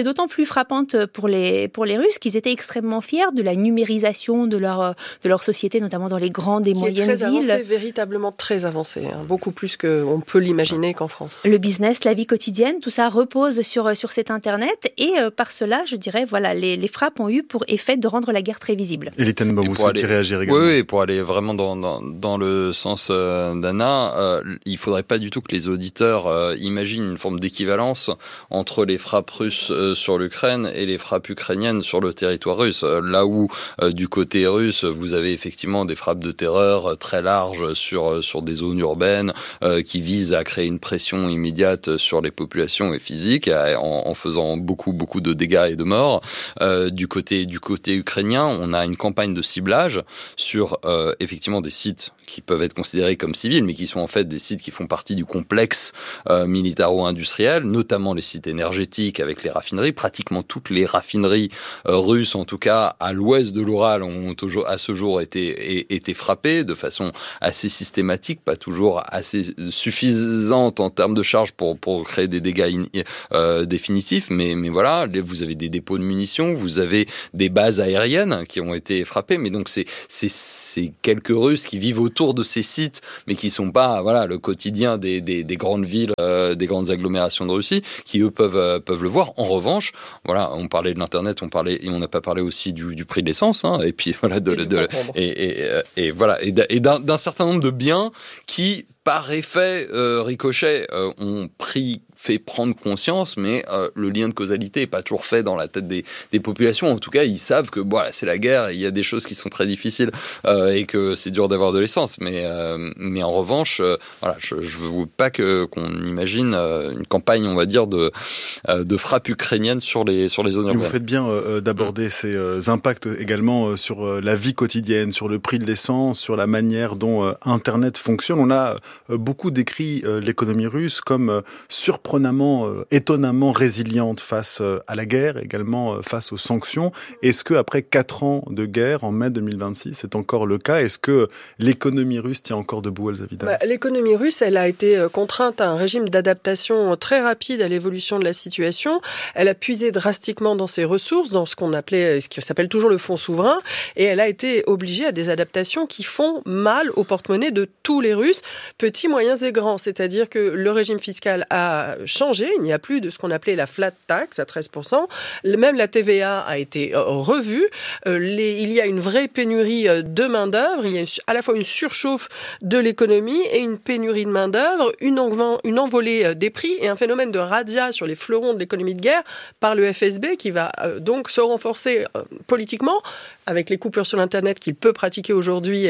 plus frappante pour les Russes, qu'ils étaient extrêmement fiers de la numérisation de leur société, notamment dans les grandes et moyennes villes. Avancé, véritablement très avancé, beaucoup plus qu'on peut l'imaginer qu'en France. Le business, la vie quotidienne, tout ça repose sur cet Internet et par cela, je dirais, voilà, les frappes ont eu pour effet de rendre la guerre très visible. Et Tenenbaum, vous souhaitez réagir également? Oui, pour aller vraiment dans le sens d'Anna, il faudrait pas du tout que les auditeurs imaginent une forme d'équivalence entre les frappes russes sur l'Ukraine et les frappes ukrainiennes sur le territoire russe. Là où, du côté russe, vous avez effectivement des frappes de terreur très larges sur des zones urbaines qui visent à créer une pression immédiate sur les populations et physiques en faisant beaucoup de dégâts et de morts. Du côté ukrainien, on a une campagne de ciblage sur effectivement des sites qui peuvent être considérés comme civils, mais qui sont en fait des sites qui font partie du complexe militaro-industriel, notamment les sites énergétiques avec les raffineries. Pratiquement toutes les raffineries russes, en tout cas à l'ouest de l'Oural, ont à ce jour été frappées de façon assez systématique, pas toujours assez suffisante en termes de charge pour créer des dégâts définitifs, mais voilà, vous avez des dépôts de munitions, vous avez des bases aériennes qui ont été frappées, mais donc c'est quelques Russes qui vivent autour de ces sites, mais qui sont pas le quotidien des grandes villes, des grandes agglomérations de Russie, qui eux peuvent le voir. En revanche, on parlait de l'internet, et on n'a pas parlé aussi du prix de l'essence, et puis et d'un certain nombre de biens qui, par effet ricochet, ont fait prendre conscience, mais le lien de causalité n'est pas toujours fait dans la tête des populations. En tout cas, ils savent que c'est la guerre, il y a des choses qui sont très difficiles et que c'est dur d'avoir de l'essence. Mais en revanche, je ne veux pas qu'on imagine une campagne, on va dire, de frappe ukrainienne sur les zones urbaines. Vous faites bien d'aborder ces impacts également sur la vie quotidienne, sur le prix de l'essence, sur la manière dont Internet fonctionne. On a beaucoup décrit l'économie russe comme surprenamment, étonnamment résiliente face à la guerre, également face aux sanctions. Est-ce qu'après 4 ans de guerre, en mai 2026, c'est encore le cas? Est-ce que l'économie russe tient encore debout, Elsa Vidal? L'économie russe, elle a été contrainte à un régime d'adaptation très rapide à l'évolution de la situation. Elle a puisé drastiquement dans ses ressources, dans ce qui s'appelle toujours le fonds souverain, et elle a été obligée à des adaptations qui font mal au porte-monnaie de tous les Russes, petits, moyens et grands. C'est-à-dire que le régime fiscal a changé, il n'y a plus de ce qu'on appelait la flat tax à 13%, même la TVA a été revue, il y a une vraie pénurie de main-d'œuvre, il y a à la fois une surchauffe de l'économie et une pénurie de main-d'œuvre, une envolée des prix et un phénomène de razzia sur les fleurons de l'économie de guerre par le FSB qui va donc se renforcer politiquement avec les coupures sur l'Internet qu'il peut pratiquer aujourd'hui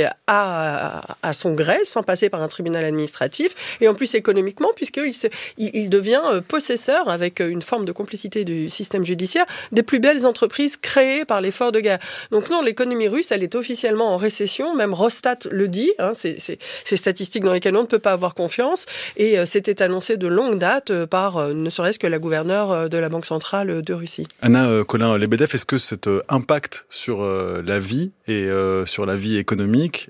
à son gré, sans passer par un tribunal administratif, et en plus économiquement, puisqu'il devient possesseur, avec une forme de complicité du système judiciaire, des plus belles entreprises créées par l'effort de guerre. Donc non, l'économie russe, elle est officiellement en récession, même Rosstat le dit, c'est statistiques dans lesquelles on ne peut pas avoir confiance, et c'était annoncé de longue date par ne serait-ce que la gouverneure de la Banque centrale de Russie. Anna Colin-Lebedev, est-ce que cet impact sur la vie et sur la vie économique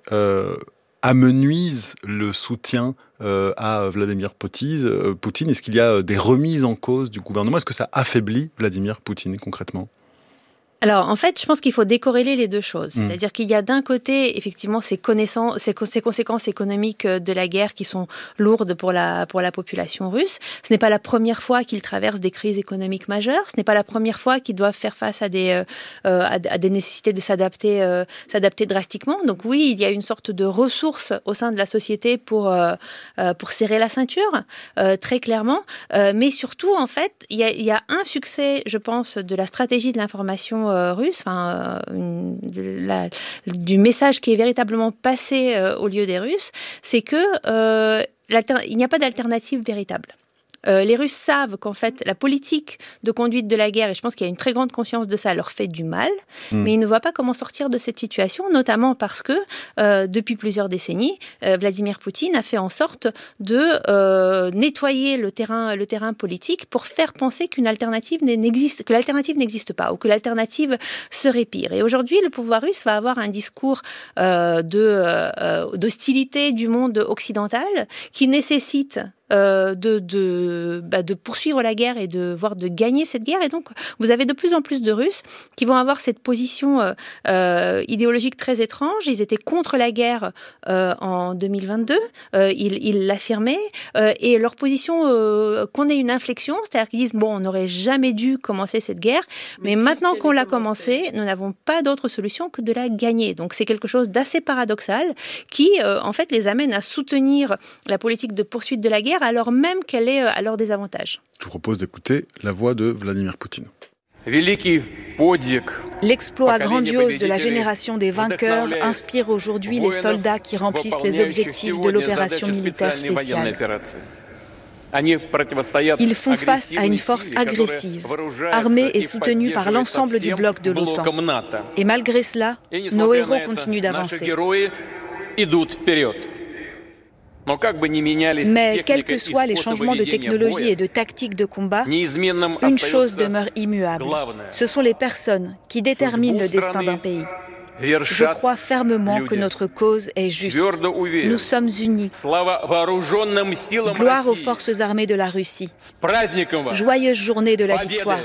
amenuise le soutien à Vladimir Poutine? Est-ce qu'il y a des remises en cause du gouvernement? Est-ce que ça affaiblit Vladimir Poutine concrètement? Alors, en fait, je pense qu'il faut décorréler les deux choses. C'est-à-dire qu'il y a d'un côté, effectivement, ces conséquences économiques de la guerre qui sont lourdes pour la population russe. Ce n'est pas la première fois qu'ils traversent des crises économiques majeures. Ce n'est pas la première fois qu'ils doivent faire face à des nécessités de s'adapter drastiquement. Donc oui, il y a une sorte de ressource au sein de la société pour serrer la ceinture, très clairement. Mais surtout, en fait, il y a un succès, je pense, de la stratégie de l'information russe, du message qui est véritablement passé au lieu des Russes, c'est que il n'y a pas d'alternative véritable. Les Russes savent qu'en fait, la politique de conduite de la guerre, et je pense qu'il y a une très grande conscience de ça, leur fait du mal, mais ils ne voient pas comment sortir de cette situation, notamment parce que, depuis plusieurs décennies, Vladimir Poutine a fait en sorte de nettoyer le terrain politique pour faire penser que l'alternative n'existe pas, ou que l'alternative serait pire. Et aujourd'hui, le pouvoir russe va avoir un discours d'hostilité du monde occidental qui nécessite de poursuivre la guerre et de gagner cette guerre. Et donc, vous avez de plus en plus de Russes qui vont avoir cette position idéologique très étrange. Ils étaient contre la guerre en 2022. Ils l'affirmaient. Et leur position qu'on ait une inflexion, c'est-à-dire qu'ils disent on n'aurait jamais dû commencer cette guerre, mais maintenant qu'on l'a commencée, nous n'avons pas d'autre solution que de la gagner. Donc c'est quelque chose d'assez paradoxal qui, en fait, les amène à soutenir la politique de poursuite de la guerre alors même qu'elle est à leur désavantage. Je vous propose d'écouter la voix de Vladimir Poutine. L'exploit grandiose de la génération des vainqueurs inspire aujourd'hui les soldats qui remplissent les objectifs de l'opération militaire spéciale. Ils font face à une force agressive, armée et soutenue par l'ensemble du bloc de l'OTAN. Et malgré cela, nos héros continuent d'avancer. Mais quels que soient les changements de technologie et de tactique de combat, une chose demeure immuable. Ce sont les personnes qui déterminent le destin d'un pays. Je crois fermement que notre cause est juste. Nous sommes unis. Gloire aux forces armées de la Russie. Joyeuse journée de la victoire.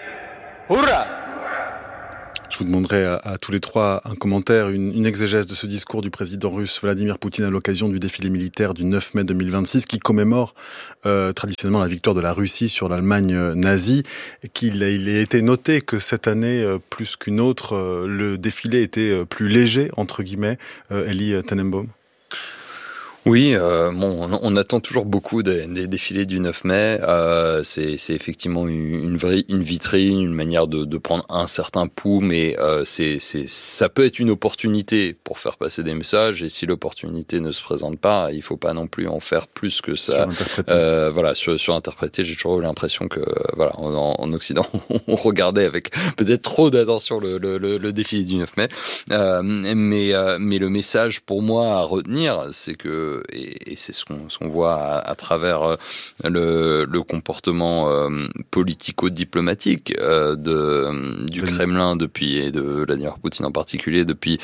Je vous demanderai à tous les trois un commentaire, une exégèse de ce discours du président russe Vladimir Poutine à l'occasion du défilé militaire du 9 mai 2026 qui commémore traditionnellement la victoire de la Russie sur l'Allemagne nazie et qu'il a été noté que cette année, plus qu'une autre, le défilé était plus léger, entre guillemets. Elie Tenenbaum. Oui, on attend toujours beaucoup des défilés du 9 mai. C'est effectivement une vitrine, une manière de prendre un certain pouls, mais ça peut être une opportunité pour faire passer des messages. Et si l'opportunité ne se présente pas, il faut pas non plus en faire plus que ça. Surinterpréter. J'ai toujours eu l'impression que en Occident, on regardait avec peut-être trop d'attention le défilé du 9 mai. Mais le message pour moi à retenir, c'est que et c'est ce qu'on voit à travers le comportement politico-diplomatique du Kremlin et de Vladimir Poutine en particulier depuis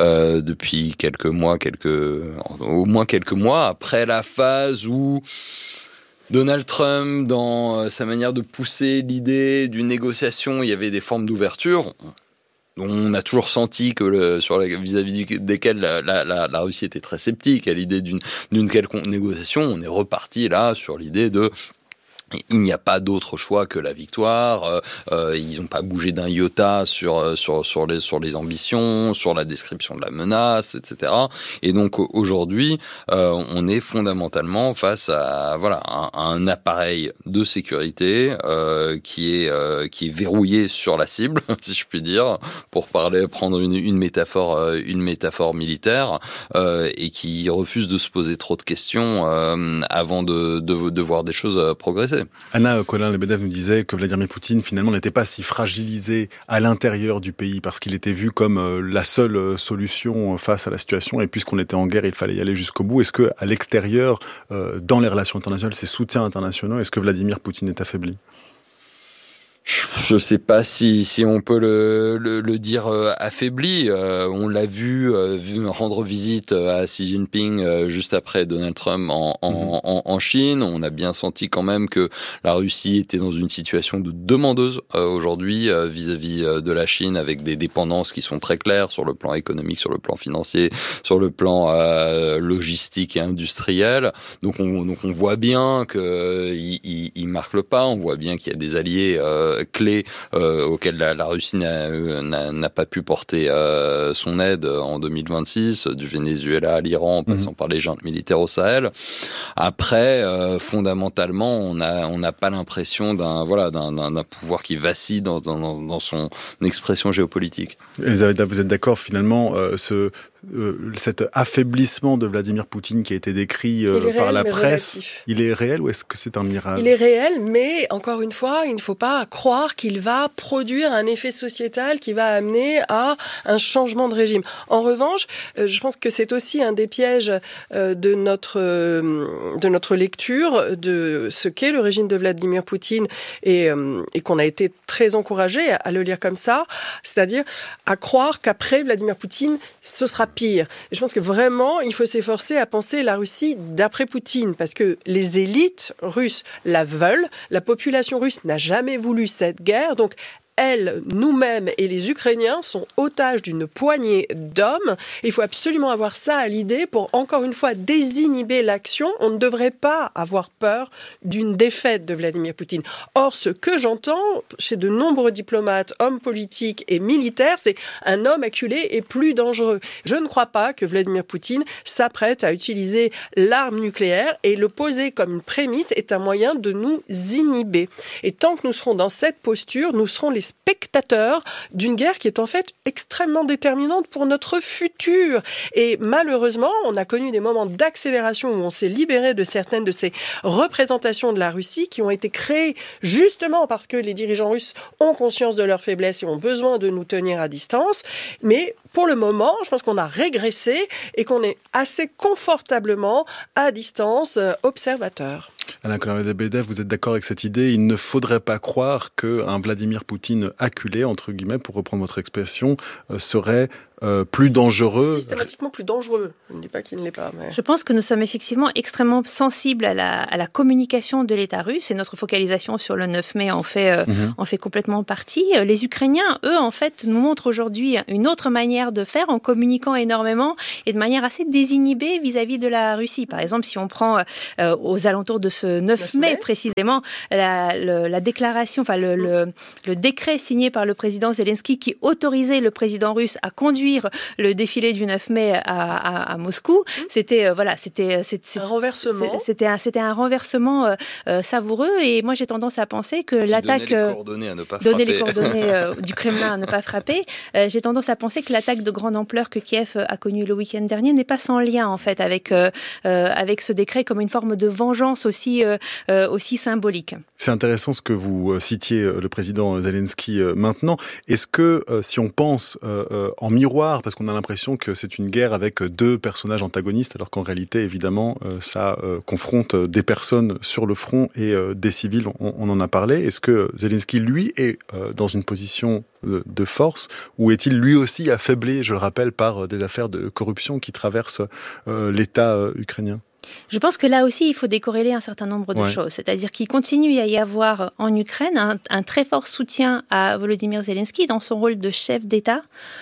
au moins quelques mois après la phase où Donald Trump, dans sa manière de pousser l'idée d'une négociation, il y avait des formes d'ouverture. On a toujours senti que vis-à-vis desquels la Russie était très sceptique à l'idée d'une quelconque négociation. On est reparti là sur l'idée de il n'y a pas d'autre choix que la victoire. Ils n'ont pas bougé d'un iota sur les ambitions, sur la description de la menace, etc. Et donc aujourd'hui, on est fondamentalement face à un appareil de sécurité qui est verrouillé sur la cible, si je puis dire, pour prendre une métaphore militaire, et qui refuse de se poser trop de questions avant de voir des choses progresser. Anna Colin-Lebedev nous disait que Vladimir Poutine finalement n'était pas si fragilisé à l'intérieur du pays parce qu'il était vu comme la seule solution face à la situation et puisqu'on était en guerre, il fallait y aller jusqu'au bout. Est-ce que à l'extérieur, dans les relations internationales, ces soutiens internationaux, est-ce que Vladimir Poutine est affaibli ? Je sais pas si on peut le dire affaibli. On l'a vu rendre visite à Xi Jinping juste après Donald Trump en Chine. On a bien senti quand même que la Russie était dans une situation de demandeuse aujourd'hui vis-à-vis de la Chine, avec des dépendances qui sont très claires sur le plan économique, sur le plan financier, sur le plan logistique et industriel. Donc on voit bien que il marque le pas. On voit bien qu'il y a des alliés clés auxquelles la Russie n'a pas pu porter son aide en 2026, du Venezuela à l'Iran, en passant par les juntes militaires au Sahel. Après, fondamentalement, on n'a pas l'impression d'un pouvoir qui vacille dans son expression géopolitique. Elisabeth, vous êtes d'accord finalement cet affaiblissement de Vladimir Poutine qui a été décrit par la presse, il est réel ou est-ce que c'est un mirage ? Il est réel, mais encore une fois, il ne faut pas croire qu'il va produire un effet sociétal qui va amener à un changement de régime. En revanche, je pense que c'est aussi un des pièges de notre lecture de ce qu'est le régime de Vladimir Poutine et qu'on a été très encouragé à le lire comme ça, c'est-à-dire à croire qu'après Vladimir Poutine, ce sera pire. Et je pense que vraiment, il faut s'efforcer à penser la Russie d'après Poutine, parce que les élites russes la veulent, la population russe n'a jamais voulu cette guerre, donc elle, nous-mêmes et les Ukrainiens sont otages d'une poignée d'hommes. Il faut absolument avoir ça à l'idée pour, encore une fois, désinhiber l'action. On ne devrait pas avoir peur d'une défaite de Vladimir Poutine. Or, ce que j'entends chez de nombreux diplomates, hommes politiques et militaires, c'est un homme acculé est plus dangereux. Je ne crois pas que Vladimir Poutine s'apprête à utiliser l'arme nucléaire, et le poser comme une prémisse est un moyen de nous inhiber. Et tant que nous serons dans cette posture, nous serons les spectateurs d'une guerre qui est en fait extrêmement déterminante pour notre futur. Et malheureusement, on a connu des moments d'accélération où on s'est libéré de certaines de ces représentations de la Russie qui ont été créées justement parce que les dirigeants russes ont conscience de leur faiblesse et ont besoin de nous tenir à distance. Mais pour le moment, je pense qu'on a régressé et qu'on est assez confortablement à distance observateur. Alain Colomb-Lebedev, vous êtes d'accord avec cette idée? Il ne faudrait pas croire qu'un Vladimir Poutine acculé, entre guillemets, pour reprendre votre expression, serait plus dangereux. Systématiquement plus dangereux. Je ne dis pas qu'il ne l'est pas. Mais... Je pense que nous sommes effectivement extrêmement sensibles à la communication de l'État russe, et notre focalisation sur le 9 mai en fait complètement partie. Les Ukrainiens, eux, en fait, nous montrent aujourd'hui une autre manière de faire en communiquant énormément et de manière assez désinhibée vis-à-vis de la Russie. Par exemple, si on prend aux alentours de ce 9 mai précisément, la déclaration, enfin le décret signé par le président Zelensky qui autorisait le président russe à conduire le défilé du 9 mai à Moscou, c'était un renversement. C'était un renversement savoureux, et moi j'ai tendance à penser que l'attaque donner les coordonnées du Kremlin à ne pas frapper, j'ai tendance à penser que l'attaque de grande ampleur que Kiev a connue le week-end dernier n'est pas sans lien en fait avec ce décret, comme une forme de vengeance aussi symbolique. C'est intéressant ce que vous citiez le président Zelensky maintenant. Est-ce que si on pense en miroir, parce qu'on a l'impression que c'est une guerre avec deux personnages antagonistes, alors qu'en réalité, évidemment, ça confronte des personnes sur le front et des civils, on en a parlé. Est-ce que Zelensky, lui, est dans une position de force, ou est-il lui aussi affaibli, je le rappelle, par des affaires de corruption qui traversent l'État ukrainien ? Je pense que là aussi, il faut décorréler un certain nombre de choses. C'est-à-dire qu'il continue à y avoir en Ukraine un très fort soutien à Volodymyr Zelensky dans son rôle de chef d'État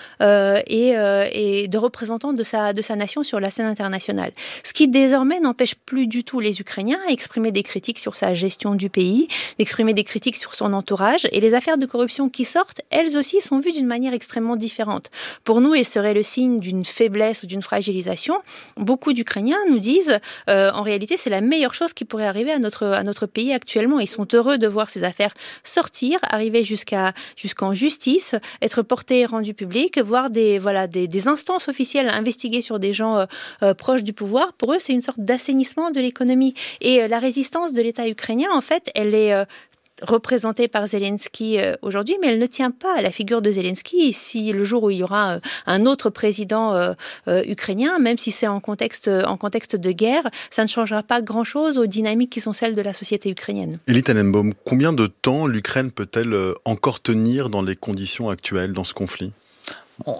et de représentant de sa nation sur la scène internationale. Ce qui désormais n'empêche plus du tout les Ukrainiens à exprimer des critiques sur sa gestion du pays, d'exprimer des critiques sur son entourage. Et les affaires de corruption qui sortent, elles aussi, sont vues d'une manière extrêmement différente. Pour nous, elles seraient le signe d'une faiblesse ou d'une fragilisation. Beaucoup d'Ukrainiens nous disent... en réalité, c'est la meilleure chose qui pourrait arriver à notre pays actuellement. Ils sont heureux de voir ces affaires sortir, arriver jusqu'en justice, être portées et rendues publiques, voir des instances officielles investiguer sur des gens proches du pouvoir. Pour eux, c'est une sorte d'assainissement de l'économie. Et la résistance de l'État ukrainien, en fait, elle est... représentée par Zelensky aujourd'hui, mais elle ne tient pas à la figure de Zelensky. Si le jour où il y aura un autre président ukrainien, même si c'est en contexte de guerre, ça ne changera pas grand-chose aux dynamiques qui sont celles de la société ukrainienne. Elie Tenenbaum, combien de temps l'Ukraine peut-elle encore tenir dans les conditions actuelles dans ce conflit ? Bon,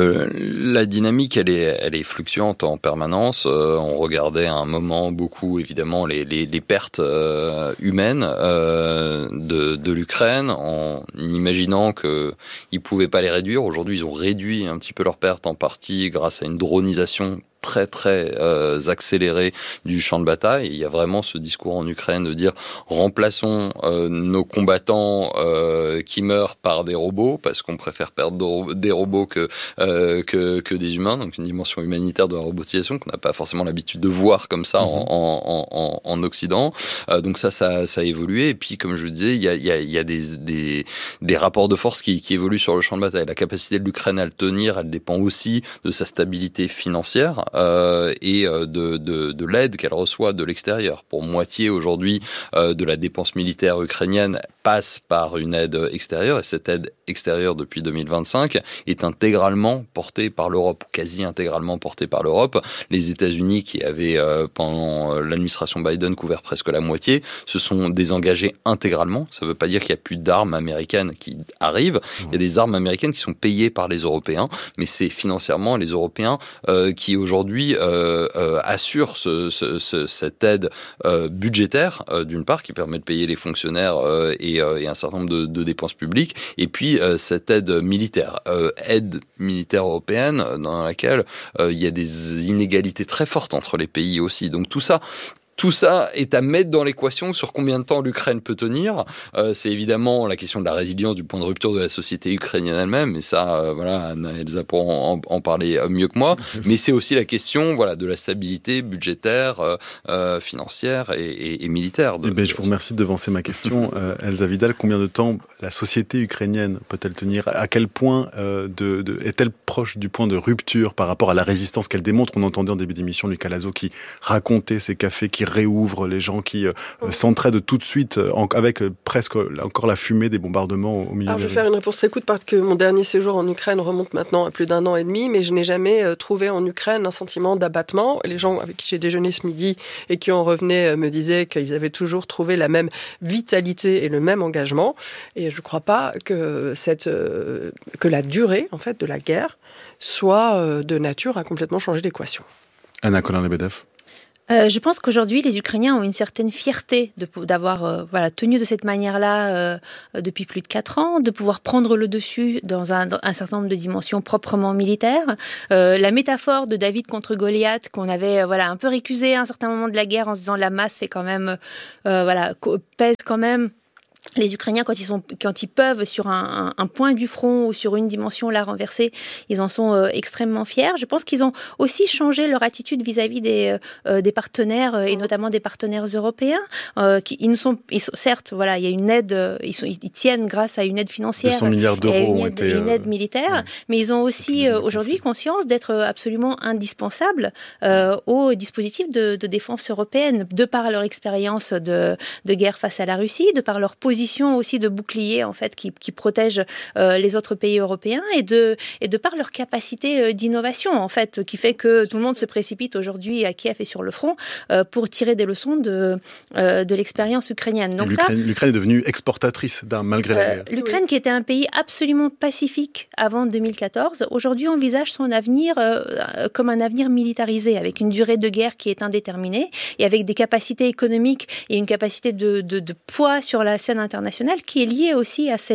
la dynamique, elle est fluctuante en permanence. On regardait à un moment beaucoup, évidemment, les pertes humaines de l'Ukraine, en imaginant qu'ils pouvaient pas les réduire. Aujourd'hui, ils ont réduit un petit peu leurs pertes, en partie grâce à une dronisation très accéléré du champ de bataille. Et il y a vraiment ce discours en Ukraine de dire remplaçons nos combattants qui meurent par des robots, parce qu'on préfère perdre des robots que des humains. Donc une dimension humanitaire de la robotisation qu'on n'a pas forcément l'habitude de voir comme ça en Occident. Donc ça a évolué. Et puis comme je le disais, il y a des rapports de force qui évoluent sur le champ de bataille. La capacité de l'Ukraine à le tenir, elle dépend aussi de sa stabilité financière. et de l'aide qu'elle reçoit de l'extérieur. Pour moitié aujourd'hui de la dépense militaire ukrainienne passe par une aide extérieure, et cette aide extérieure depuis 2025 est intégralement portée par l'Europe, ou quasi intégralement portée par l'Europe. Les États-Unis, qui avaient pendant l'administration Biden couvert presque la moitié, se sont désengagés intégralement. Ça ne veut pas dire qu'il n'y a plus d'armes américaines qui arrivent. Il y a des armes américaines qui sont payées par les Européens, mais c'est financièrement les Européens qui aujourd'hui assurent cette aide budgétaire, d'une part, qui permet de payer les fonctionnaires et un certain nombre de dépenses publiques, et puis cette aide militaire européenne dans laquelle il y a des inégalités très fortes entre les pays aussi. Donc tout ça est à mettre dans l'équation sur combien de temps l'Ukraine peut tenir. C'est évidemment la question de la résilience du point de rupture de la société ukrainienne elle-même, et ça, Anna-Elsa pourra en parler mieux que moi. Mais c'est aussi la question, de la stabilité budgétaire, financière et militaire. Je vous remercie de devancer ma question. Elsa Vidal, combien de temps la société ukrainienne peut-elle tenir? À quel point est-elle proche du point de rupture par rapport à la résistance qu'elle démontre? On entendait en début d'émission Lucas Lazo qui racontait ces cafés qui réouvrent, les gens qui s'entraident tout de suite avec presque encore la fumée des bombardements au milieu. Alors je vais faire une réponse très courte parce que mon dernier séjour en Ukraine remonte maintenant à plus d'1 an et demi, mais je n'ai jamais trouvé en Ukraine un sentiment d'abattement. Les gens avec qui j'ai déjeuné ce midi et qui en revenaient me disaient qu'ils avaient toujours trouvé la même vitalité et le même engagement. Et je ne crois pas que la durée en fait de la guerre soit de nature à complètement changer l'équation. Anna Colin-Lebedev. Je pense qu'aujourd'hui, les Ukrainiens ont une certaine fierté d'avoir tenu de cette manière-là depuis plus de 4 ans, de pouvoir prendre le dessus dans un certain nombre de dimensions proprement militaires. La métaphore de David contre Goliath, qu'on avait un peu récusé à un certain moment de la guerre en se disant la masse fait quand même pèse quand même. Les Ukrainiens, quand ils peuvent sur un point du front ou sur une dimension la renverser, ils en sont extrêmement fiers. Je pense qu'ils ont aussi changé leur attitude vis-à-vis des partenaires et notamment des partenaires européens. Certes, il y a une aide, ils tiennent grâce à une aide financière, 200 milliards d'euros et une aide militaire, mais ils ont aussi aujourd'hui conscience d'être absolument indispensables au dispositif de défense européenne, de par leur expérience de guerre face à la Russie, de par leur position aussi de bouclier en fait qui protège les autres pays européens et de par leur capacité d'innovation en fait qui fait que tout le monde se précipite aujourd'hui à Kiev et sur le front pour tirer des leçons de l'expérience ukrainienne. Donc l'Ukraine est devenue exportatrice malgré la guerre. L'Ukraine qui était un pays absolument pacifique avant 2014, aujourd'hui envisage son avenir comme un avenir militarisé avec une durée de guerre qui est indéterminée et avec des capacités économiques et une capacité de poids sur la scène internationale qui est liée aussi à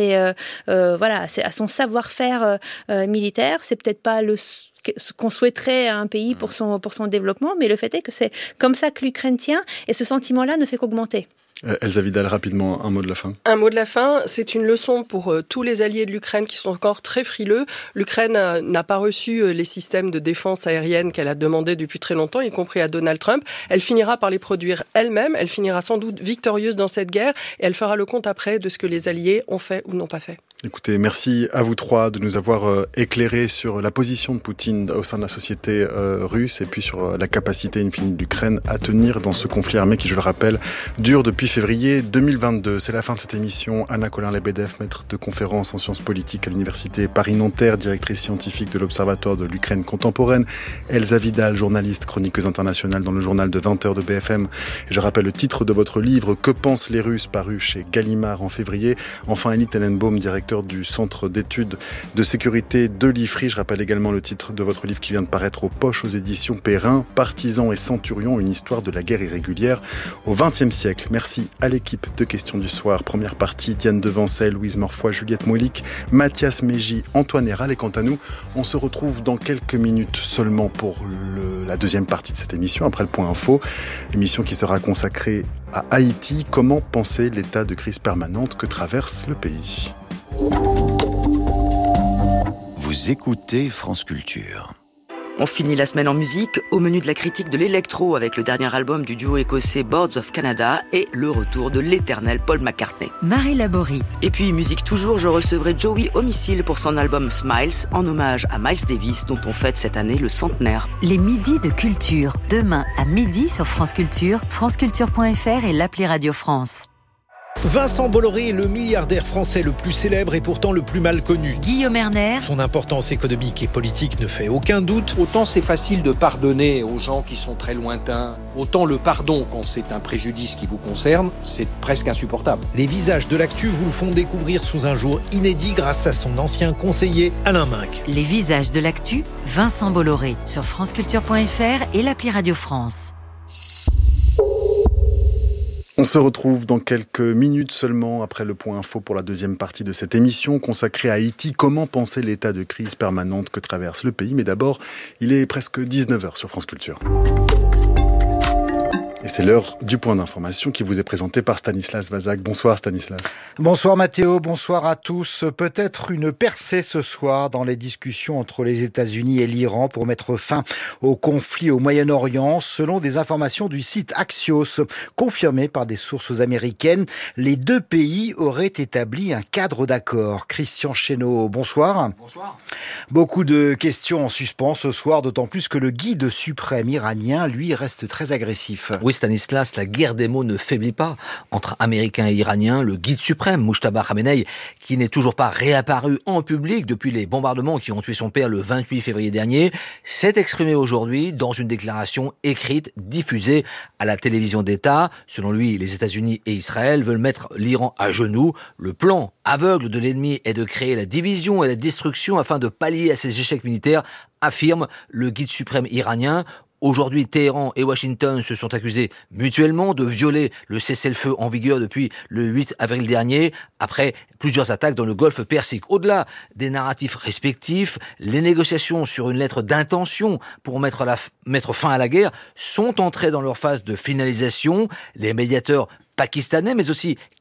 à son savoir-faire militaire. C'est peut-être pas ce qu'on souhaiterait à un pays pour son développement, mais le fait est que c'est comme ça que l'Ukraine tient et ce sentiment-là ne fait qu'augmenter. Elsa Vidal, rapidement, un mot de la fin. Un mot de la fin, c'est une leçon pour tous les alliés de l'Ukraine qui sont encore très frileux. L'Ukraine n'a pas reçu les systèmes de défense aérienne qu'elle a demandé depuis très longtemps, y compris à Donald Trump. Elle finira par les produire elle-même, elle finira sans doute victorieuse dans cette guerre et elle fera le compte après de ce que les alliés ont fait ou n'ont pas fait. Écoutez, merci à vous trois de nous avoir éclairé sur la position de Poutine au sein de la société russe et puis sur la capacité infinie de l'Ukraine à tenir dans ce conflit armé qui, je le rappelle, dure depuis février 2022. C'est la fin de cette émission. Anna Colin-Lebedev, maître de conférence en sciences politiques à l'université Paris-Nanterre, directrice scientifique de l'Observatoire de l'Ukraine contemporaine. Elsa Vidal, journaliste, chroniqueuse internationale dans le journal de 20h de BFM. Et je rappelle le titre de votre livre, Que pensent les Russes, paru chez Gallimard en février. Enfin, Elie Tenenbaum, directeur du Centre d'études de sécurité de l'IFRI. Je rappelle également le titre de votre livre qui vient de paraître aux Poches aux éditions Perrin, Partisans et Centurions, une histoire de la guerre irrégulière au XXe siècle. Merci à l'équipe de Questions du Soir. Première partie, Diane Devancel, Louise Morfoy, Juliette Moilic, Mathias Mégy, Antoine Héral. Et quant à nous, on se retrouve dans quelques minutes seulement pour la deuxième partie de cette émission, après le point info. Émission qui sera consacrée à Haïti. Comment penser l'état de crise permanente que traverse le pays ? Vous écoutez France Culture. On finit la semaine en musique, au menu de la critique de l'électro avec le dernier album du duo écossais Boards of Canada et le retour de l'éternel Paul McCartney. Marie Laborie. Et puis musique toujours, je recevrai Joey Homicile pour son album Smiles en hommage à Miles Davis dont on fête cette année le centenaire. Les midis de culture, demain à midi sur France Culture, franceculture.fr et l'appli Radio France. Vincent Bolloré est le milliardaire français le plus célèbre et pourtant le plus mal connu. Guillaume Erner. Son importance économique et politique ne fait aucun doute. Autant c'est facile de pardonner aux gens qui sont très lointains, autant le pardon quand c'est un préjudice qui vous concerne, c'est presque insupportable. Les visages de l'actu vous le font découvrir sous un jour inédit grâce à son ancien conseiller Alain Minc. Les visages de l'actu, Vincent Bolloré sur franceculture.fr et l'appli Radio France. On se retrouve dans quelques minutes seulement après le point info pour la deuxième partie de cette émission consacrée à Haïti. Comment penser l'état de crise permanente que traverse le pays? Mais d'abord, il est presque 19h sur France Culture. Et c'est l'heure du point d'information qui vous est présenté par Stanislas Vazak. Bonsoir Stanislas. Bonsoir Mathéo, bonsoir à tous. Peut-être une percée ce soir dans les discussions entre les États-Unis et l'Iran pour mettre fin au conflit au Moyen-Orient. Selon des informations du site Axios, confirmées par des sources américaines, les deux pays auraient établi un cadre d'accord. Christian Chesneau, bonsoir. Bonsoir. Beaucoup de questions en suspens ce soir, d'autant plus que le guide suprême iranien, lui, reste très agressif. Oui, Stanislas, la guerre des mots ne faiblit pas. Entre Américains et Iraniens, le guide suprême, Mujtaba Khamenei, qui n'est toujours pas réapparu en public depuis les bombardements qui ont tué son père le 28 février dernier, s'est exprimé aujourd'hui dans une déclaration écrite, diffusée à la télévision d'État. Selon lui, les États-Unis et Israël veulent mettre l'Iran à genoux. Le plan aveugle de l'ennemi est de créer la division et la destruction afin de pallier à ses échecs militaires, affirme le guide suprême iranien. Aujourd'hui, Téhéran et Washington se sont accusés mutuellement de violer le cessez-le-feu en vigueur depuis le 8 avril dernier, après plusieurs attaques dans le golfe Persique. Au-delà des narratifs respectifs, les négociations sur une lettre d'intention pour mettre fin à la guerre sont entrées dans leur phase de finalisation. Les médiateurs pakistanais, mais aussi